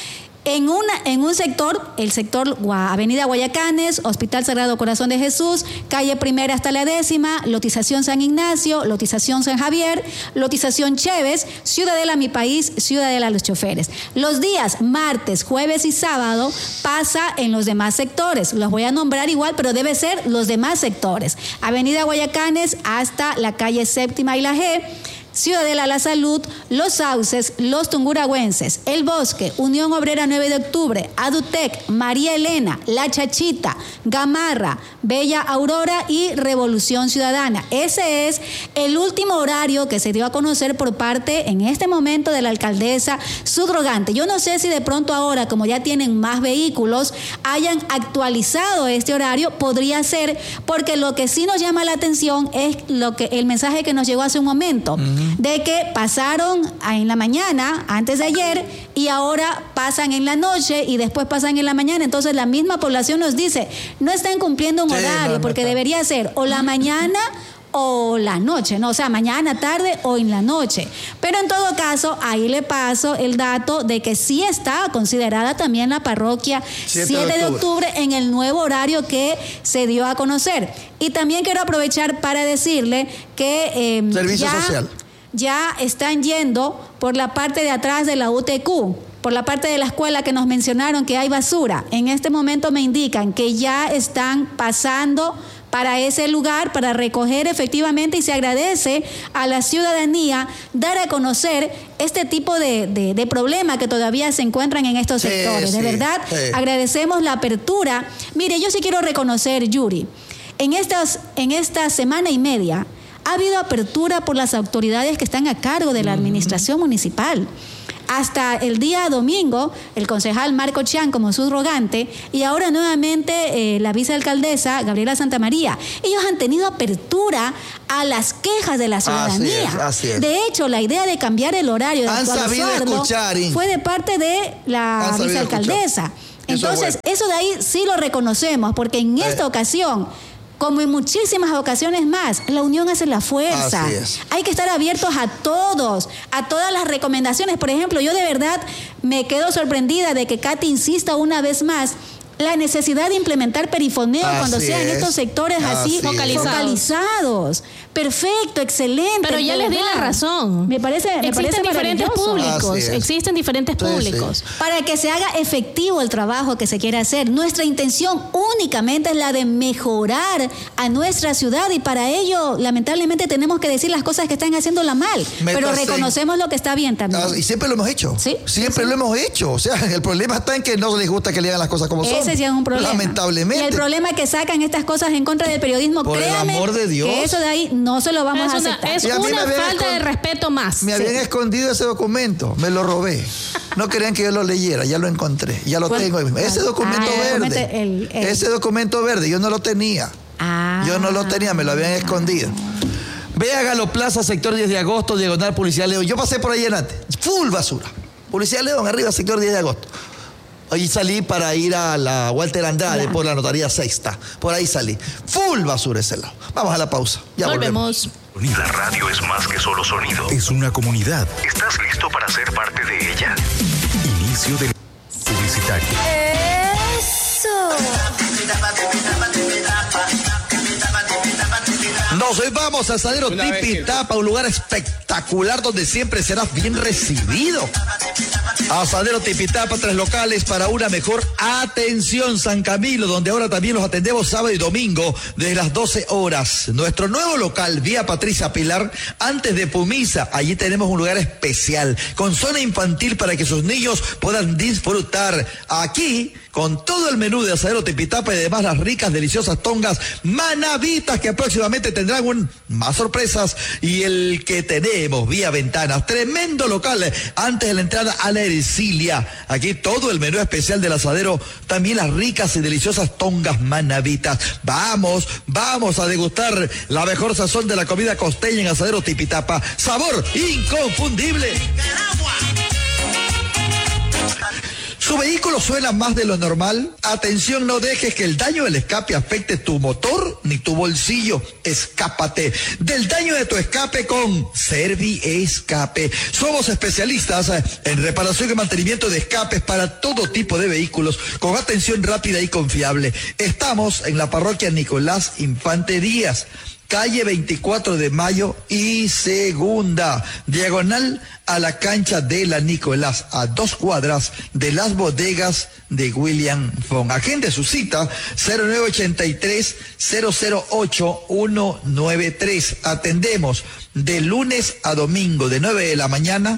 En, una, en un sector, el sector Avenida Guayacanes, Hospital Sagrado Corazón de Jesús, calle Primera hasta la Décima, lotización San Ignacio, lotización San Javier, lotización Chévez, Ciudadela Mi País, Ciudadela Los Choferes. Los días martes, jueves y sábado pasa en los demás sectores. Los voy a nombrar igual, pero debe ser los demás sectores. Avenida Guayacanes hasta la calle Séptima y la G, Ciudadela La Salud, Los Sauces, Los Tunguragüenses, El Bosque, Unión Obrera nueve de octubre, Adutec, María Elena, La Chachita, Gamarra, Bella Aurora y Revolución Ciudadana. Ese es el último horario que se dio a conocer por parte en este momento de la alcaldesa subrogante. Yo no sé si de pronto ahora, como ya tienen más vehículos, hayan actualizado este horario. Podría ser, porque lo que sí nos llama la atención es lo que el mensaje que nos llegó hace un momento, uh-huh. de que pasaron en la mañana, antes de ayer, y ahora pasan en la noche y después pasan en la mañana. Entonces la misma población nos dice, no están cumpliendo un sí, horario, no, no porque está. Debería ser o la mañana o la noche, ¿no? O sea, mañana, tarde o en la noche. Pero en todo caso, ahí le paso el dato de que sí está considerada también la parroquia siete de octubre en el nuevo horario que se dio a conocer. Y también quiero aprovechar para decirle que eh, Servicio ya, social. ya están yendo por la parte de atrás de la U T Q, por la parte de la escuela que nos mencionaron que hay basura. En este momento me indican que ya están pasando para ese lugar, para recoger efectivamente, y se agradece a la ciudadanía dar a conocer este tipo de, de, de problema que todavía se encuentran en estos sí, sectores. Sí, de verdad, sí. agradecemos la apertura. Mire, yo sí quiero reconocer, Yuri, en, estas, en esta semana y media ha habido apertura por las autoridades que están a cargo de la administración mm. municipal. Hasta el día domingo, el concejal Marco Chan como subrogante y ahora nuevamente eh, la vicealcaldesa Gabriela Santamaría. Ellos han tenido apertura a las quejas de la ciudadanía. Así es, así es. De hecho, la idea de cambiar el horario de han sabido escuchar, fue de parte de la vicealcaldesa. Entonces, eso, eso de ahí sí lo reconocemos, porque en eh. esta ocasión, como en muchísimas ocasiones más, la unión hace la fuerza. Hay que estar abiertos a todos, a todas las recomendaciones. Por ejemplo, yo de verdad me quedo sorprendida de que Katy insista una vez más la necesidad de implementar perifoneo así cuando sean es. estos sectores así, así focalizados. focalizados. Perfecto, excelente. Pero ya les di la razón. Me parece, me existen parece diferentes públicos, existen diferentes sí, públicos. Sí. Para que se haga efectivo el trabajo que se quiere hacer. Nuestra intención únicamente es la de mejorar a nuestra ciudad, y para ello, lamentablemente, tenemos que decir las cosas que están haciéndola mal. Métase. Pero reconocemos lo que está bien también. Ah, y siempre lo hemos hecho. ¿Sí? Siempre sí. lo hemos hecho. O sea, el problema está en que no les gusta que le hagan las cosas como Ese son. Ese sí es un problema. Lamentablemente. Y el problema es que sacan estas cosas en contra del periodismo. Por Créame el amor de Dios. Que eso de ahí no se lo vamos es a una, aceptar. Es una falta de respeto más. Me sí. habían escondido ese documento, me lo robé. No querían que yo lo leyera, ya lo encontré, ya lo pues, tengo. Ese documento ah, verde, el, el, ese documento verde, yo no lo tenía. Ah, yo no lo tenía, me lo habían escondido. Ve a Galo Plaza, sector diez de agosto, diagonal Policía León. Yo pasé por ahí en antes, full basura. Policía León, arriba, sector diez de agosto. Ahí salí para ir a la Walter Andrade, yeah. por la notaría Sexta. Por ahí salí. Full basura ese lado. Vamos a la pausa. Ya volvemos. volvemos. La radio es más que solo sonido. Es una comunidad. ¿Estás listo para ser parte de ella? Inicio del publicitario. ¡Eso! Nos vamos a Asadero Tipitapa, un lugar espectacular donde siempre serás bien recibido. Asadero Tipitapa, tres locales para una mejor atención. San Camilo, donde ahora también los atendemos sábado y domingo desde las doce horas. Nuestro nuevo local, vía Patricia Pilar, antes de Pumisa. Allí tenemos un lugar especial con zona infantil para que sus niños puedan disfrutar. Aquí, con todo el menú de Asadero Tipitapa y además las ricas, deliciosas tongas manavitas que próximamente tendrán un, más sorpresas. Y el que tenemos vía ventanas, tremendo local antes de la entrada a la Ercilia. Aquí todo el menú especial del asadero, también las ricas y deliciosas tongas manavitas. Vamos, vamos a degustar la mejor sazón de la comida costeña en Asadero Tipitapa. Sabor inconfundible. ¿Su vehículo suena más de lo normal? Atención, no dejes que el daño del escape afecte tu motor ni tu bolsillo. Escápate del daño de tu escape con Servi Escape. Somos especialistas en reparación y mantenimiento de escapes para todo tipo de vehículos con atención rápida y confiable. Estamos en la parroquia Nicolás Infante Díaz, calle veinticuatro de mayo y segunda, diagonal a la cancha de la Nicolás, a dos cuadras de las bodegas de William Fong. Agende su cita cero nueve ochenta y tres, cero cero ocho, uno nueve tres. Atendemos de lunes a domingo de nueve de la mañana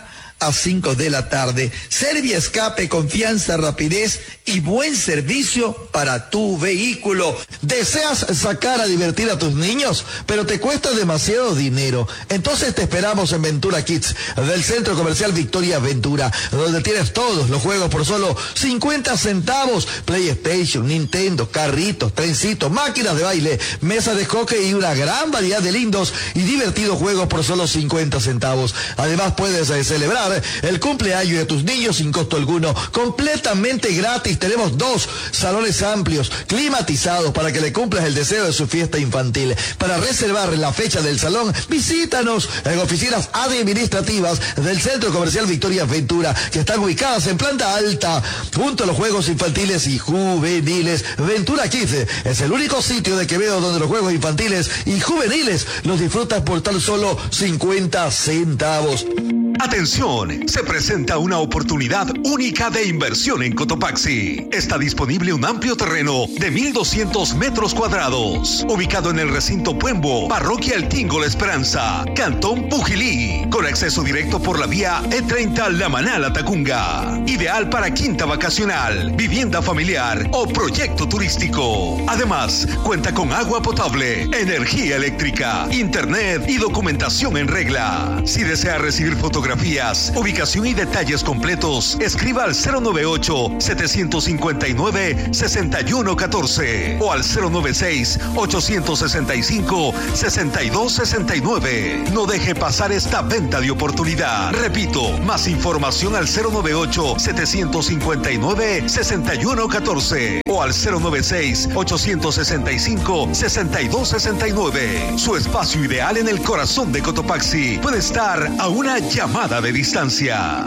a cinco de la tarde. Serviescape, confianza, rapidez y buen servicio para tu vehículo. ¿Deseas sacar a divertir a tus niños, pero te cuesta demasiado dinero? Entonces te esperamos en Ventura Kids, del Centro Comercial Victoria Ventura, donde tienes todos los juegos por solo cincuenta centavos. PlayStation, Nintendo, carritos, trencitos, máquinas de baile, mesa de hockey y una gran variedad de lindos y divertidos juegos por solo cincuenta centavos. Además puedes eh, celebrar el cumpleaños de tus niños sin costo alguno, completamente gratis. Tenemos dos salones amplios, climatizados, para que le cumplas el deseo de su fiesta infantil. Para reservar la fecha del salón, visítanos en oficinas administrativas del Centro Comercial Victoria Ventura, que están ubicadas en planta alta, junto a los juegos infantiles y juveniles. Ventura Kids es el único sitio de Quevedo donde los juegos infantiles y juveniles los disfrutas por tan solo cincuenta centavos. Atención, se presenta una oportunidad única de inversión en Cotopaxi. Está disponible un amplio terreno de mil doscientos metros cuadrados, ubicado en el recinto Puembo, Parroquia El Tingo La Esperanza, Cantón Pujilí, con acceso directo por la vía E treinta La Manala Tacunga. Ideal para quinta vacacional, vivienda familiar o proyecto turístico. Además, cuenta con agua potable, energía eléctrica, internet y documentación en regla. Si desea recibir fotografías, ubicación y detalles completos, escriba al cero noventa y ocho, setecientos cincuenta y nueve, sesenta y uno catorce o al cero noventa y seis, ochocientos sesenta y cinco, sesenta y dos sesenta y nueve. No deje pasar esta venta de oportunidad. Repito, más información al cero noventa y ocho, setecientos cincuenta y nueve, sesenta y uno catorce o al cero noventa y seis, ochocientos sesenta y cinco, sesenta y dos sesenta y nueve. Su espacio ideal en el corazón de Cotopaxi puede estar a una llamada de distancia.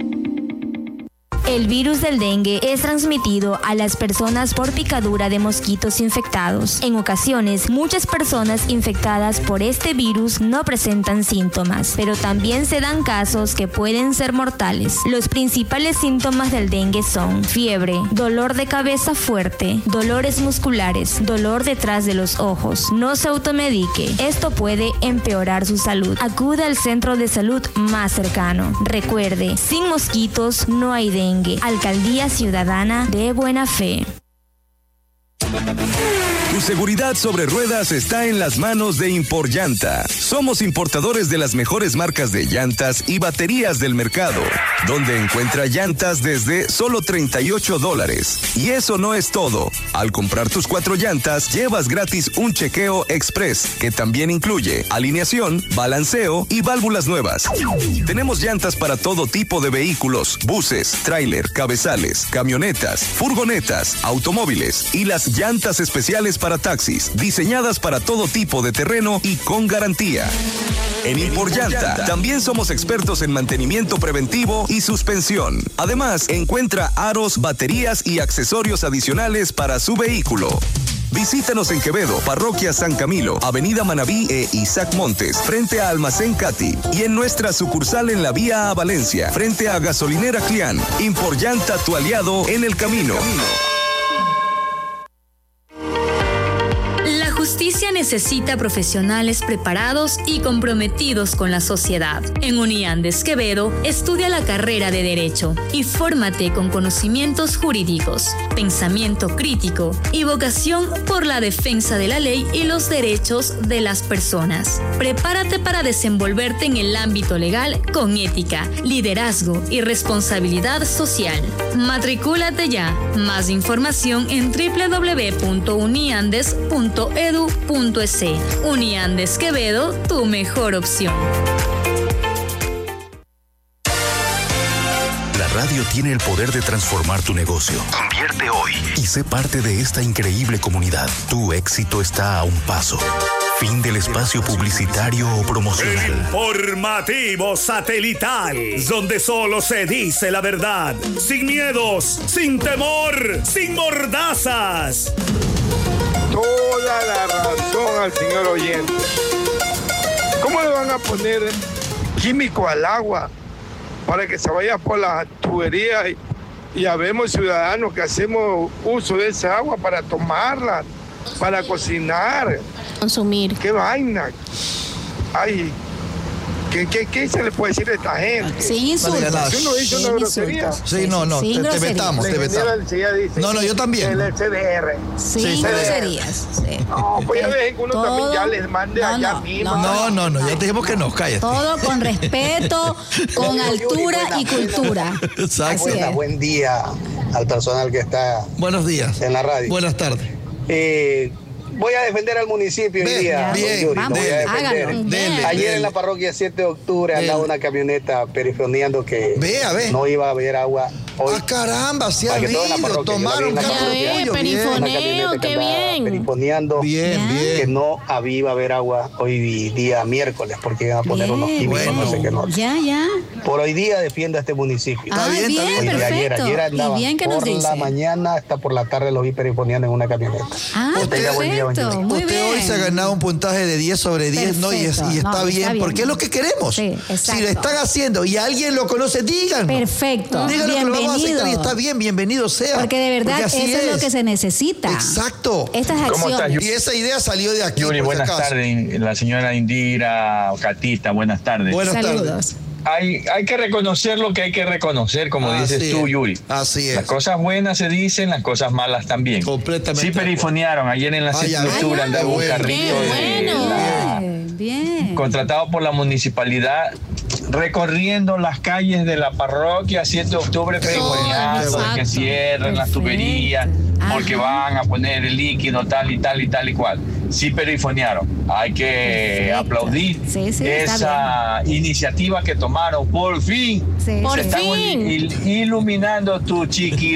El virus del dengue es transmitido a las personas por picadura de mosquitos infectados. En ocasiones, muchas personas infectadas por este virus no presentan síntomas, pero también se dan casos que pueden ser mortales. Los principales síntomas del dengue son fiebre, dolor de cabeza fuerte, dolores musculares, dolor detrás de los ojos. No se automedique, esto puede empeorar su salud. Acude al centro de salud más cercano. Recuerde, sin mosquitos no hay dengue. Alcaldía Ciudadana de Buena Fe. Tu seguridad sobre ruedas está en las manos de Imporllanta. Somos importadores de las mejores marcas de llantas y baterías del mercado, donde encuentra llantas desde solo treinta y ocho dólares. Y eso no es todo. Al comprar tus cuatro llantas, llevas gratis un chequeo express, que también incluye alineación, balanceo y válvulas nuevas. Tenemos llantas para todo tipo de vehículos, buses, tráiler, cabezales, camionetas, furgonetas, automóviles y las llantas especiales para taxis, diseñadas para todo tipo de terreno y con garantía. En Imporllanta también somos expertos en mantenimiento preventivo y suspensión. Además, encuentra aros, baterías y accesorios adicionales para su vehículo. Visítanos en Quevedo, Parroquia San Camilo, Avenida Manabí e Isaac Montes, frente a Almacén Cati, y en nuestra sucursal en la vía a Valencia, frente a Gasolinera Clián. Imporllanta, tu aliado en el camino. Justicia necesita profesionales preparados y comprometidos con la sociedad. En Uniandes Quevedo, estudia la carrera de Derecho y fórmate con conocimientos jurídicos, pensamiento crítico y vocación por la defensa de la ley y los derechos de las personas. Prepárate para desenvolverte en el ámbito legal con ética, liderazgo y responsabilidad social. Matricúlate ya. Más información en doble u doble u doble u punto uniandes punto edu punto es. Uniandes Quevedo, tu mejor opción. La radio tiene el poder de transformar tu negocio. Convierte hoy y sé parte de esta increíble comunidad. Tu éxito está a un paso. Fin del espacio publicitario o promocional. Informativo satelital, donde solo se dice la verdad, sin miedos, sin temor, sin mordazas. Toda la razón al señor oyente. ¿Cómo le van a poner químico al agua para que se vaya por las tuberías? Y ya vemos ciudadanos que hacemos uso de esa agua para tomarla, para cocinar. Consumir. ¡Qué vaina! ¡Ay! ¿Qué, qué, qué se le puede decir a esta gente? Sin insultos. Si uno dice una grosería. Sí, no, no, te, te vetamos, te vetamos. No, no, yo también. El C D R. Sin groserías. Sí. No, pues ya dejen que uno todo, también ya les mande no, allá no, mismo. No, no, no, ya te dijimos que no, cállate. Todo con respeto, con altura y cultura. Exacto. Buena, buen día al personal que está Buenos días. en la radio. Buenas tardes. Eh, voy a defender al municipio hoy día. Bien, Yuri, vamos, voy a defender. hágalo. Dele, Ayer dele. en la parroquia siete de octubre Dele. andaba una camioneta perifoneando que Vea, ve. no iba a haber agua hoy. Ah, caramba, se ha Para que toda la habido, parroquia, yo la vi tomaron en la carro Ya parroquia. ve, tuyo, bien. perifoneo, Una camioneta que qué andaba bien. perifoneando Bien, bien. que no había iba a haber agua hoy día miércoles porque iban a poner Bien, unos químicos, bueno. no sé qué no. Ya, ya. Por hoy día defienda este municipio. Ah, bien, bien, está bien. Hoy de ayer, perfecto. ayer Y andaba bien que nos por la dice. mañana hasta por la tarde lo vi perifoneando en una camioneta. Ah, Que tenga buen día, buen día. perfecto. Muy Usted bien. hoy se ha ganado un puntaje de diez sobre diez, ¿no? Y, es- y está, Perfecto. No, bien, está bien. porque es lo que queremos. Sí, exacto. Si lo están haciendo y alguien lo conoce, díganlo. Perfecto. Díganlo que lo vamos a Bienvenido. aceptar y está bien, bienvenido sea. Porque de verdad Porque así eso es. lo que se necesita. Exacto. Estas ¿Cómo estás, acciones. Y esa idea salió de aquí. Yuri, por si buenas acaso. tardes. La señora Indira Catita, buenas tardes. Buenas Saludos. tardes. Hay, hay que reconocer lo que hay que reconocer, como Así dices tú, es. Yuri. Así es. Las cosas buenas se dicen, las cosas malas también. Completamente Sí de acuerdo. perifonearon. Ayer en la Ah, siete ya de ves. octubre Ah, andaba ya, un bueno. carrito Qué de bueno. la- Bien, bien. contratado por la municipalidad, recorriendo las calles de la parroquia siete de octubre, perifoneando de que Exacto. cierren las Perfecto. tuberías porque Ajá. van a poner el líquido tal y tal y tal y cual. Sí perifonearon. Hay que Perfecto. aplaudir Sí, sí, está esa iniciativa que tomaron. Por fin. Sí, Por sí. Estamos fin. il- iluminando tu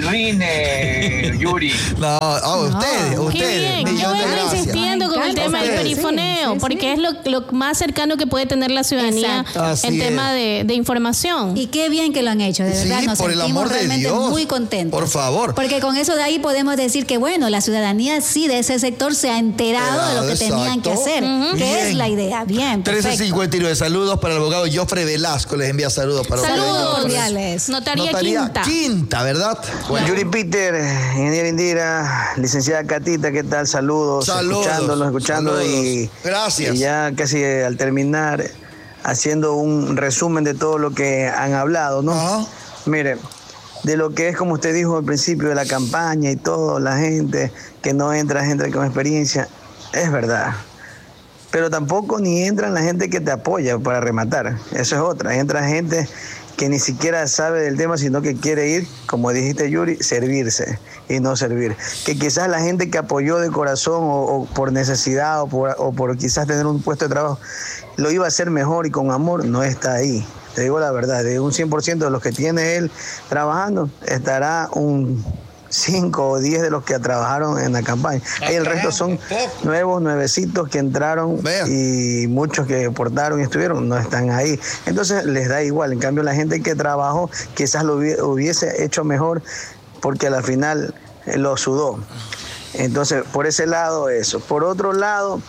chiquirrine, Yuri. No, ah, ustedes, Qué ustedes. bien, qué millón de bueno gracias. insistiendo con el Me tema del encanta. perifoneo, Sí, sí, porque sí. es lo, lo más cercano que puede tener la ciudadanía Exacto. Así en es. tema de, de información. Y qué bien que lo han hecho, de Sí, verdad. Nos por el sentimos amor de realmente Dios. muy contentos. Por favor. Porque con eso de ahí podemos decir que, bueno, la ciudadanía sí de ese sector se ha enterado de lo que Exacto. tenían que hacer, que Bien. es la idea. Bien, trece perfecto. cincuenta y nueve. Saludos para el abogado Jofre Velasco. Les envía saludos para ustedes. Saludos. cordiales. Notaría, Notaría Quinta. Quinta, ¿verdad? Bueno. Yuri Peter, ingeniera Indira, licenciada Catita, ¿qué tal? Saludos, Saludos, escuchándonos, escuchando y, Gracias. y ya casi al terminar, haciendo un resumen de todo lo que han hablado, ¿no? Ajá. Mire, de lo que es, como usted dijo al principio de la campaña y todo, la gente que no entra, gente con experiencia, es verdad. Pero tampoco ni entran la gente que te apoya para rematar. Eso es otra. Entra gente que ni siquiera sabe del tema, sino que quiere ir, como dijiste, Yuri, servirse y no servir. Que quizás la gente que apoyó de corazón o, o por necesidad o por, o por quizás tener un puesto de trabajo, lo iba a hacer mejor y con amor, no está ahí. Te digo la verdad, de un cien por ciento de los que tiene él trabajando, estará un cinco o diez de los que trabajaron en la campaña. Y el resto son nuevos, nuevecitos que entraron y muchos que aportaron y estuvieron, no están ahí. Entonces les da igual. En cambio, la gente que trabajó quizás lo hubiese hecho mejor porque a la final eh, lo sudó. Entonces, por ese lado, eso. Por otro lado,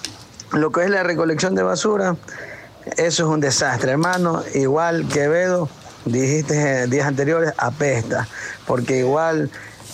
lo que es la recolección de basura, eso es un desastre, hermano. Igual Quevedo, dijiste en días anteriores, apesta, porque igual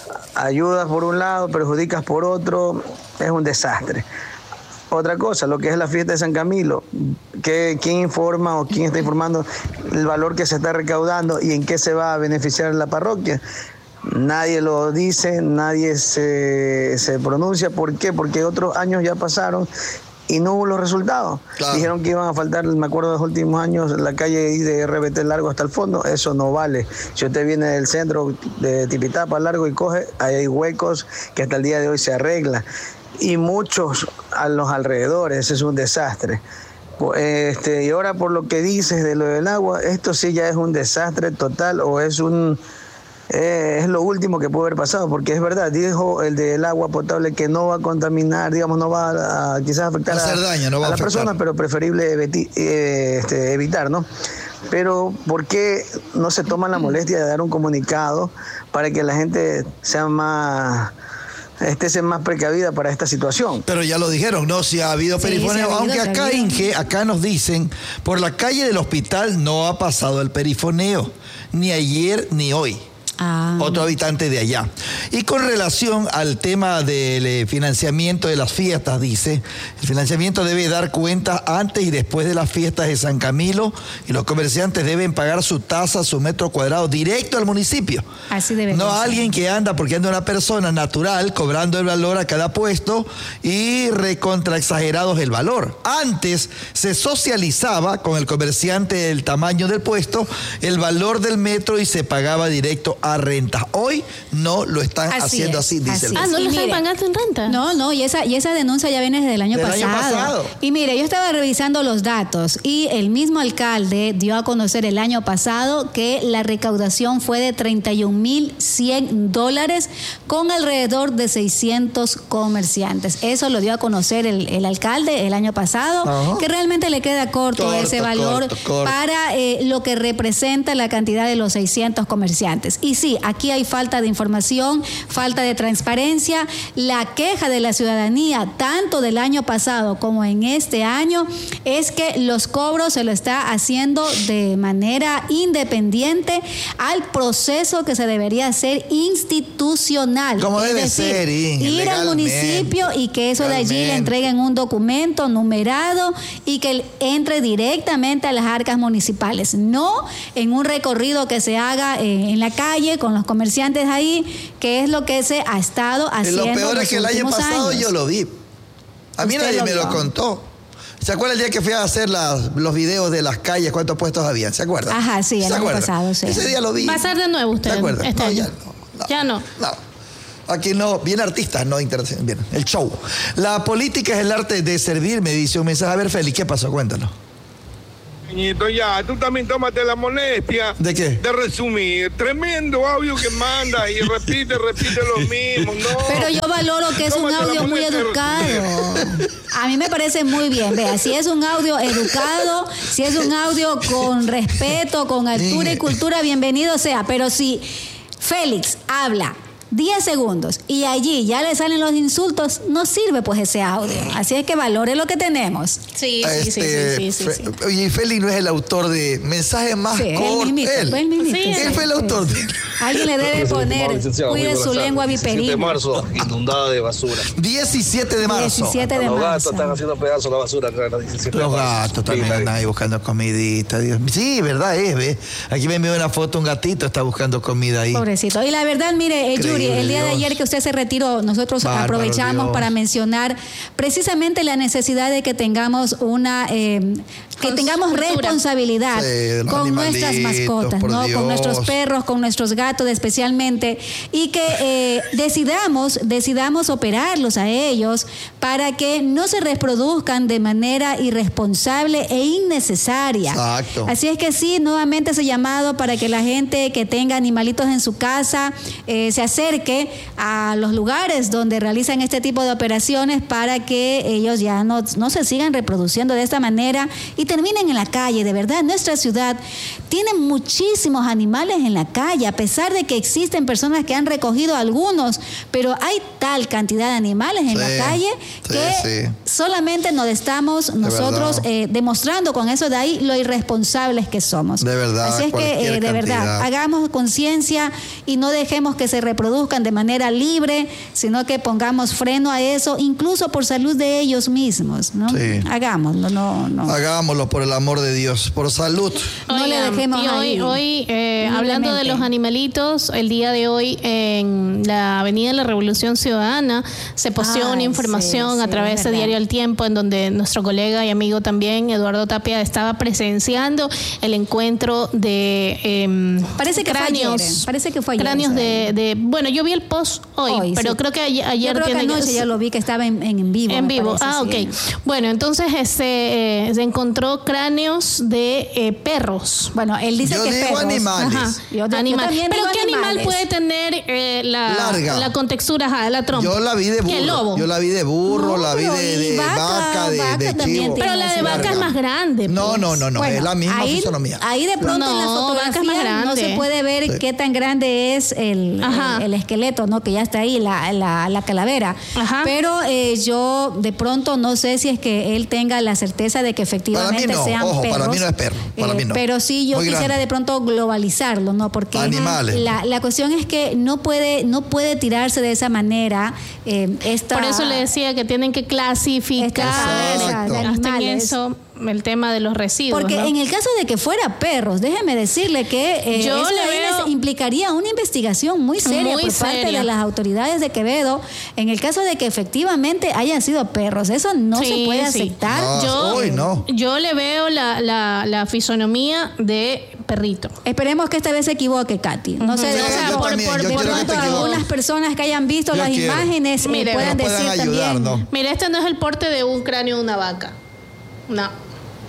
ayudas por un lado, perjudicas por otro, es un desastre. Otra cosa, lo que es la fiesta de San Camilo, ¿qué, ¿quién informa o quién está informando el valor que se está recaudando y en qué se va a beneficiar la parroquia? Nadie lo dice, nadie se, se pronuncia. ¿Por qué? Porque otros años ya pasaron y no hubo los resultados. Claro. Dijeron que iban a faltar, me acuerdo de los últimos años, la calle de R B T largo hasta el fondo. Eso no vale. Si usted viene del centro de Tipitapa largo y coge, ahí hay huecos que hasta el día de hoy se arreglan. Y muchos a los alrededores, ese es un desastre. Este, y ahora por lo que dices de lo del agua, esto sí ya es un desastre total o es un... Eh, es lo último que puede haber pasado, porque es verdad, dijo el del agua potable que no va a contaminar, digamos, no va a, a quizás afectar a, daño, no va a, a la persona, pero preferible eviti, eh, este, evitar, ¿no? Pero ¿por qué no se toma la molestia de dar un comunicado para que la gente sea más... esté más precavida para esta situación? Pero ya lo dijeron, no, si ha habido Sí, perifoneo, sí ha habido, aunque se ha acá, habido. Inge, acá nos dicen, por la calle del hospital no ha pasado el perifoneo, ni ayer ni hoy. Ah. Otro habitante de allá. Y con relación al tema del financiamiento de las fiestas, dice, el financiamiento debe dar cuenta antes y después de las fiestas de San Camilo y los comerciantes deben pagar su tasa, su metro cuadrado directo al municipio. Así debe No ser. a alguien que anda, porque anda una persona natural cobrando el valor a cada puesto y recontra exagerados el valor. Antes se socializaba con el comerciante el tamaño del puesto, el valor del metro y se pagaba directo a renta. Hoy no lo están así haciendo es, así, dice así el Ah, ¿no lo están mire, pagando en renta? No, no, y esa, y esa denuncia ya viene desde el año, pasado. año pasado. Y mire, yo estaba revisando los datos y el mismo alcalde dio a conocer el año pasado que la recaudación fue de treinta y un mil cien dólares con alrededor de seiscientos comerciantes. Eso lo dio a conocer el, el alcalde el año pasado, Ajá. que realmente le queda corto, corto ese valor corto, corto. para eh, lo que representa la cantidad de los seiscientos comerciantes. Y sí, aquí hay falta de información, falta de transparencia. La queja de la ciudadanía, tanto del año pasado como en este año, es que los cobros se lo está haciendo de manera independiente al proceso que se debería hacer institucional. Como es debe decir, ser, ir al municipio y que eso legalmente. de allí le entreguen un documento numerado y que entre directamente a las arcas municipales, no en un recorrido que se haga eh, en la calle con los comerciantes ahí, que es lo que se ha estado haciendo. Y lo peor es que el año pasado años. yo lo vi. A mí nadie lo me vio. lo contó. ¿Se acuerda el día que fui a hacer las, los videos de las calles, cuántos puestos habían? ¿Se acuerda? Ajá, sí, el ¿Se año acuerda? pasado, sí. Ese día lo vi. ¿Va a ser de nuevo usted? ¿Se acuerda? Este no, año. ya no, no. Ya no. No. Aquí no, bien artistas, no interesantes. Bien, el show. La política es el arte de servir, me dice un mensaje. A ver, Félix, ¿qué pasó? Cuéntanos. Ya, tú también tómate la molestia ¿De qué? De resumir. Tremendo audio que manda y repite, repite lo mismo. No. Pero yo valoro que es Tómate un audio muy educado. A mí me parece muy bien. Vea, si es un audio educado, si es un audio con respeto, con altura y cultura, bienvenido sea. Pero si Félix habla diez segundos y allí ya le salen los insultos, no sirve pues ese audio. Así es que valore lo que tenemos. Sí, sí, este, sí, sí, sí, sí, sí. Oye, Félix no es el autor de mensajes más sí, cortos. Él, mismito, él. él, mismito, sí, él fue el autor. Sí. Alguien le debe poner, cuide su lengua viperina. diecisiete de marzo, inundada de basura. diecisiete de marzo. diecisiete de Los marzo. gatos están haciendo pedazos la basura acá en la diecisiete Los de marzo. gatos también sí, andan ahí buscando comidita. Dios. Sí, verdad es, ¿ve? Aquí me envió una foto, un gatito está buscando comida ahí. Pobrecito. Y la verdad, mire, eh, Yuri, el día Dios. de ayer que usted se retiró, nosotros Bárbaro aprovechamos Dios. para mencionar precisamente la necesidad de que tengamos una eh, que Con tengamos cultura. responsabilidad Sí, con nuestras mascotas, por ¿no? Dios. Con nuestros perros, con nuestros gatos especialmente, y que eh, decidamos, decidamos operarlos a ellos para que no se reproduzcan de manera irresponsable e innecesaria. Exacto. Así es que sí, nuevamente ese llamado para que la gente que tenga animalitos en su casa eh, se acerque a los lugares donde realizan este tipo de operaciones para que ellos ya no, no se sigan reproduciendo de esta manera y terminen en la calle. De verdad, nuestra ciudad tiene muchísimos animales en la calle, a pesar de que existen personas que han recogido algunos, pero hay tal cantidad de animales en Sí, la calle sí, que sí. solamente nos estamos nosotros eh, demostrando con eso de ahí lo irresponsables que somos. De verdad, Así es que, cualquier eh, de verdad, cantidad. hagamos conciencia y no dejemos que se reproduzcan de manera libre, sino que pongamos freno a eso, incluso por salud de ellos mismos, ¿no? Sí. Hagámoslo, no, no. Hagámoslo por el amor de Dios, por salud. No le Oigan, dejemos y hoy, ahí, hoy eh, hablando de los animalitos, el día de hoy en la Avenida de la Revolución Ciudadana se posteó Ay, una información sí, a sí, través es de verdad. Diario El Tiempo, en donde nuestro colega y amigo también, Eduardo Tapia, estaba presenciando el encuentro de eh, Parece que cráneos. fue ayer, parece que fue ayer. Cráneos esa. de, de, bueno, yo vi el post hoy, Hoy, pero sí. creo que ayer, ayer Yo creo que tiene anoche ya lo vi que estaba en, en, en vivo. en me vivo. parece, Ah, sí. ok. Bueno, entonces este, eh, se encontró cráneos de eh, perros. Bueno, él dice Yo que digo perros. animales. Ajá, Yo- yo animal. también Pero digo ¿qué animal animales. puede tener eh, la, Larga. la contextura, ajá, la trompa? Yo la vi de ¿Qué, burro. lobo? Yo la vi de burro, No, la vi pero de, y de vaca, vaca, de, vaca de también chivo. tiene Pero la de vaca es más grande. No, pues. no, no, no, Bueno, es la misma ahí, fisonomía. ahí de pronto en la No, vaca es más fotografía no grande. se puede ver Sí. qué tan grande es el, Ajá. el, el esqueleto, ¿no? Que ya está ahí, la, la, la calavera. Ajá. Pero eh, yo de pronto no sé si es que él tenga la certeza de que efectivamente realmente no, sean ojo, perros. Para mí no es perro, para eh, mí no. Pero sí yo Muy quisiera grande. de pronto globalizarlo, ¿no? Porque Animales. La, la cuestión es que no puede, no puede tirarse de esa manera. Eh, esta, Por eso le decía que tienen que clasificar Exacto. hasta en eso el tema de los residuos. Porque ¿no? en el caso de que fuera perros, déjeme decirle que eh, Yo eso le ahí veo- implicaría una investigación muy seria Muy por parte seria. de las autoridades de Quevedo en el caso de que efectivamente hayan sido perros. Eso no Sí, se puede sí. aceptar. No, yo, hoy no. yo le veo la, la, la fisonomía de perrito. Esperemos que esta vez se equivoque, Katy. No sé, Sí, o sea, yo por, también, por, yo de quiero que pronto te equivoques. algunas personas que hayan visto Yo las quiero. imágenes eh, Mire, puedan que nos decir puedan ayudar, también. ¿no? Mira, este no es el porte de un cráneo de una vaca. No.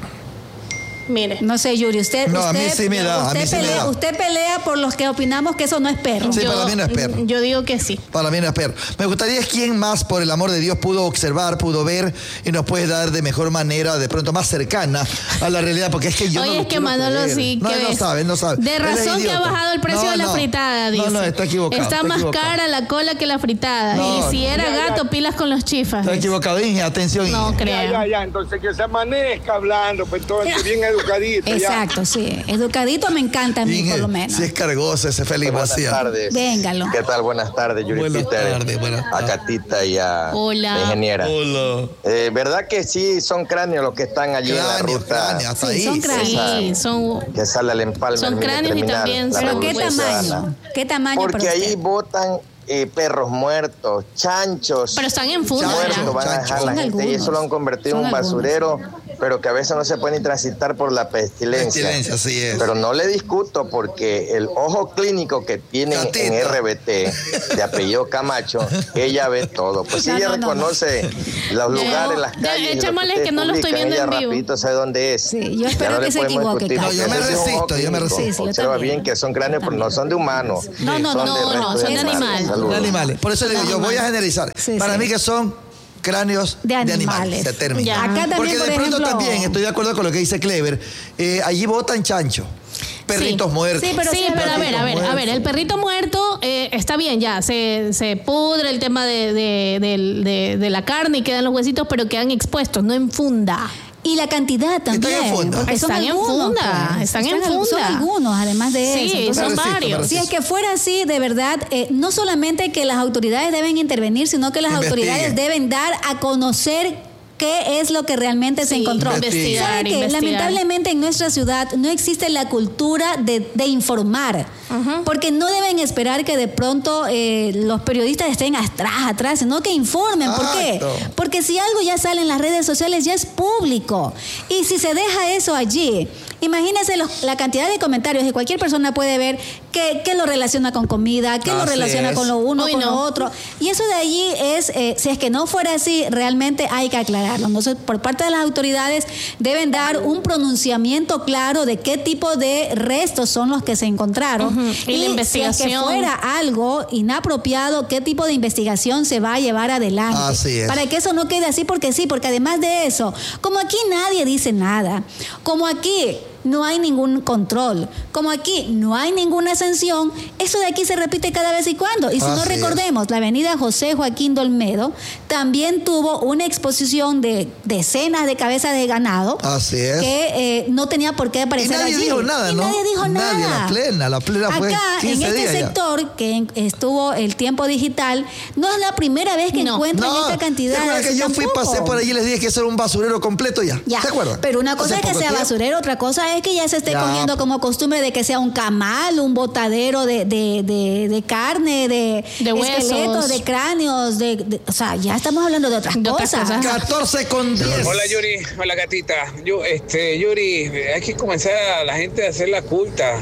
Mire. No sé, Yuri, usted, No, a usted, mí sí me da, a usted mí sí me pelea, da. usted pelea por los que opinamos que eso no es perro. Sí, para mí no es perro. Yo digo que sí. Para mí no es perro. Me gustaría es quién más, por el amor de Dios, pudo observar, pudo ver y nos puede dar de mejor manera, de pronto más cercana a la realidad, porque es que yo Oye, no lo es que quiero Manolo creer. sí No, que él no ves. sabe, no sabe. De Él es razón que ha idiota. bajado el precio No, de la no. fritada, dice. No, no, está equivocado. Está está más equivocado. cara la cola que la fritada. No. Y si era Ya, ya. gato, pilas con los chifas. Está dice. equivocado, Inge, atención. No Inge. creo. Ya, ya, ya, entonces que se amanezca hablando, pues entonces bien educadito. ya. Exacto, sí. Educadito me encanta a mí, Inge, por lo menos. si es cargoso ese Félix Buenas Macías. tardes. Véngalo. ¿Qué tal? Buenas tardes, Yuri Buenas Peter, tardes, buenas a tardes. Catita y a Hola. la ingeniera. Hola. Eh, ¿Verdad que sí son cráneos los que están allí en la Cráneo, ruta cráneo, hasta Sí, ahí. son cráneos. Sí, son. que sale al empalme? Son al mini cráneos y terminal, también la son- ¿Pero qué Revolución tamaño? Ciudadana? ¿Qué tamaño Porque para ahí usted? botan eh, perros muertos, chanchos. Pero están en funda. muertos, ¿verdad? van a dejar Son la gente y eso algunos. lo han convertido Son en un algunos. basurero, pero que a veces no se puede ni transitar por la pestilencia. Pestilencia, así es. Pero no le discuto porque el ojo clínico que tienen en Catita. R B T de apellido Camacho, ella ve todo. Pues si No, ella no, no, reconoce los No, lugares, las ya, calles, y lo echémosle ustedes que no lo estoy publican, viendo ella en vivo. rapidito sabe dónde es. Sí, yo Ya espero no que le se podemos equivoque, discutir, Carlos. No, yo me porque ese es un ojo resisto, yo me clínico. resisto. Sí, sí, yo Observa también. bien que son cráneos, pero no son de humanos. No, no, son no, de no, restos son de animales. animal. Saludos. De animales. Por eso le digo, yo voy a generalizar. Sí, Para sí. mí que son cráneos De de animales. animales. Se termina. Ya. Acá también, Porque por de pronto ejemplo- también, estoy de acuerdo con lo que dice Clever, eh, allí botan chancho, perritos Sí. muertos. Sí, pero sí, sí es pero a verdad. ver, a ver, a ver, el perrito muerto eh, está bien, ya, se, se pudre el tema de, de, del- de- de la carne y quedan los huesitos, pero quedan expuestos, no en funda. Y la cantidad también. en funda. Porque son Están en algunos, funda, pues. están en al- Son funda. algunos, además de Sí, eso. Entonces, son Me resisto, me varios. resisto. si es que fuera así, de verdad, eh, no solamente que las autoridades deben intervenir, sino que las Investiguen. autoridades deben dar a conocer qué es lo que realmente se Sí, encontró. investigar, ¿Sabe qué? investigar. Lamentablemente en nuestra ciudad no existe la cultura de, de informar, porque no deben esperar que de pronto eh, los periodistas estén atrás, atrás, sino que informen. ¿Por qué? Exacto. Porque si algo ya sale en las redes sociales ya es público. Y si se deja eso allí, imagínense los- la cantidad de comentarios que cualquier persona puede ver que, que lo relaciona con comida, que lo Así relaciona es. con lo uno, Uy, con no. lo otro. Y eso de allí es, eh, si es que no fuera así, realmente hay que aclararlo. Entonces, por parte de las autoridades deben dar un pronunciamiento claro de qué tipo de restos son los que se encontraron. Ujú. Y la investigación. Si es que fuera algo inapropiado, qué tipo de investigación se va a llevar adelante. Así es. Para que eso no quede así, porque sí, porque además de eso, como aquí nadie dice nada, como aquí no hay ningún control, como aquí no hay ninguna sanción, eso de aquí se repite cada vez y cuando. Y si no Así es. recordemos, la avenida José Joaquín Dolmedo también tuvo una exposición de decenas de cabezas de ganado Así es. que eh, no tenía por qué Y aparecer nadie allí. dijo nada, Y ¿no? nadie dijo Nadie, nada. la plena, la plena fue Acá, en quince este días ya. sector que en- estuvo el tiempo digital, no es la primera vez que No. encuentran No, esta cantidad. ¿te acuerdas que yo fui, Tampoco. pasé por allí y les dije que eso era un basurero completo ya? Ya, ¿Se acuerdan? pero una cosa Hace es que poco sea tiempo. basurero, otra cosa es que ya se esté Ya. cogiendo como costumbre de que sea un camal, un botadero de, de, de, de carne, de, De huesos. esqueletos, de cráneos, de, de- o sea, ya estamos hablando de otras De otras cosas. cosas. catorce con diez. Hola Yuri, hola gatita. Yo, este, Yuri, hay que comenzar a la gente a hacer la culta.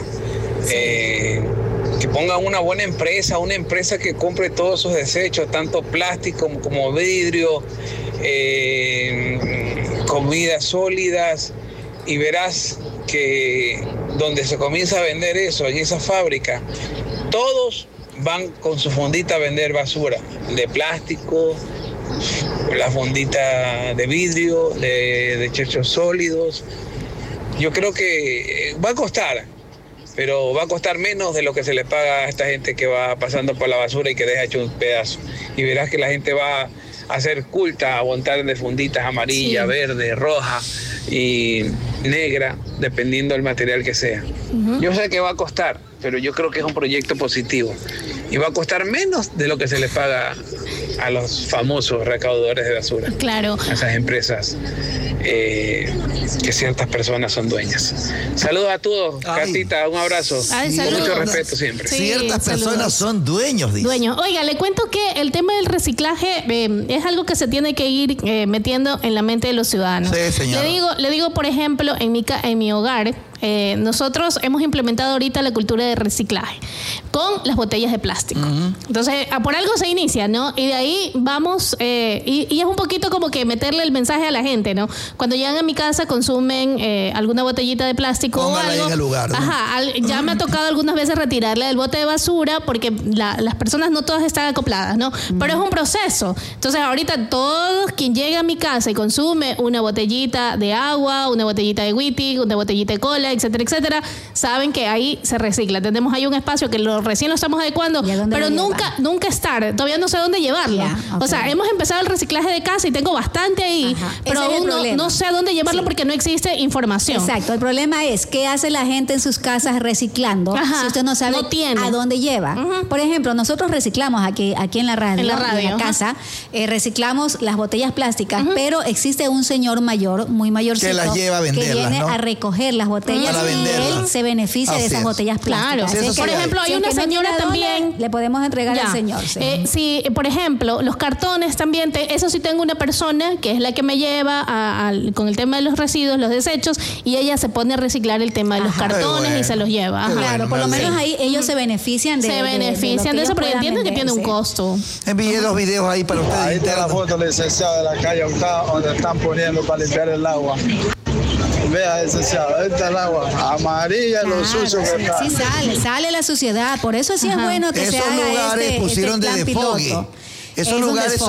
Eh, que pongan una buena empresa, una empresa que compre todos esos desechos, tanto plástico como, como vidrio, eh, comidas sólidas, y verás que donde se comienza a vender eso, en esa fábrica, todos van con su fundita a vender basura, de plástico, la fundita de vidrio, de desechos sólidos. Yo creo que va a costar, pero va a costar menos de lo que se le paga a esta gente que va pasando por la basura y que deja hecho un pedazo. Y verás que la gente va a hacer culta, a montar de funditas amarillas, Sí. verdes, rojas, y negra, dependiendo del material que sea. Uh-huh. Yo sé que va a costar, pero yo creo que es un proyecto positivo y va a costar menos de lo que se le paga a los famosos recaudadores de basura. Claro. A esas empresas eh, que ciertas personas son dueñas. Saludos a todos. Ay. Catita, un abrazo. Ay, con mucho respeto siempre. Sí, ciertas saludos. Personas son dueños, dice. Dueños. Oiga, le cuento que el tema del reciclaje eh, es algo que se tiene que ir eh, metiendo en la mente de los ciudadanos. Sí, señora. Le digo, le digo, por ejemplo, en mi, en mi hogar, Eh, nosotros hemos implementado ahorita la cultura de reciclaje con las botellas de plástico. Uh-huh. Entonces, por algo se inicia, ¿no? Y de ahí vamos, eh, y, y es un poquito como que meterle el mensaje a la gente, ¿no? Cuando llegan a mi casa consumen eh, alguna botellita de plástico Póngala o algo. en el lugar, ¿no? Ajá, al, ya me ha tocado algunas veces retirarle del bote de basura porque la, las personas no todas están acopladas, ¿no? Uh-huh. Pero es un proceso. Entonces, ahorita todos quien llega a mi casa y consume una botellita de agua, una botellita de Wittig, una botellita de cola, etcétera, etcétera, saben que ahí se recicla. Tenemos ahí un espacio que lo, recién lo estamos adecuando, pero nunca, nunca es tarde. Todavía no sé dónde llevarlo. Yeah, okay. O sea, hemos empezado el reciclaje de casa y tengo bastante ahí, ajá, pero aún no, no sé a dónde llevarlo, sí, porque no existe información. Exacto. El problema es qué hace la gente en sus casas reciclando, ajá, si usted no sabe no tiene. a dónde lleva. Uh-huh. Por ejemplo, nosotros reciclamos aquí, aquí en la radio, en la, radio, en la casa, eh, reciclamos las botellas plásticas, uh-huh, pero existe un señor mayor, muy mayorcito, que las lleva a venderlas, que viene, ¿no?, a recoger las botellas. Para y él se beneficia Así de esas es. botellas plásticas. Claro. Por ejemplo, hay una señora no también. Le podemos entregar ya. al señor. Sí. Eh, sí, por ejemplo, los cartones también. Te, eso sí tengo una persona que es la que me lleva a, a, con el tema de los residuos, los desechos, y ella se pone a reciclar el tema de los Ajá. cartones bueno. y se los lleva. Ajá. Claro, por lo menos ahí ellos se benefician de Se benefician de, de, de eso, pero entienden que tiene un costo. Envíe los videos ahí para ustedes. Ahí está la foto del licenciado de la calle donde están poniendo para limpiar el agua. Vea, licenciado, esta es el agua amarilla, claro, lo sucio que está. Sí sale, sale la suciedad. Por eso sí Ajá. es bueno que Esos se haga lugares este, pusieron este de desfogue. Esos es lugares son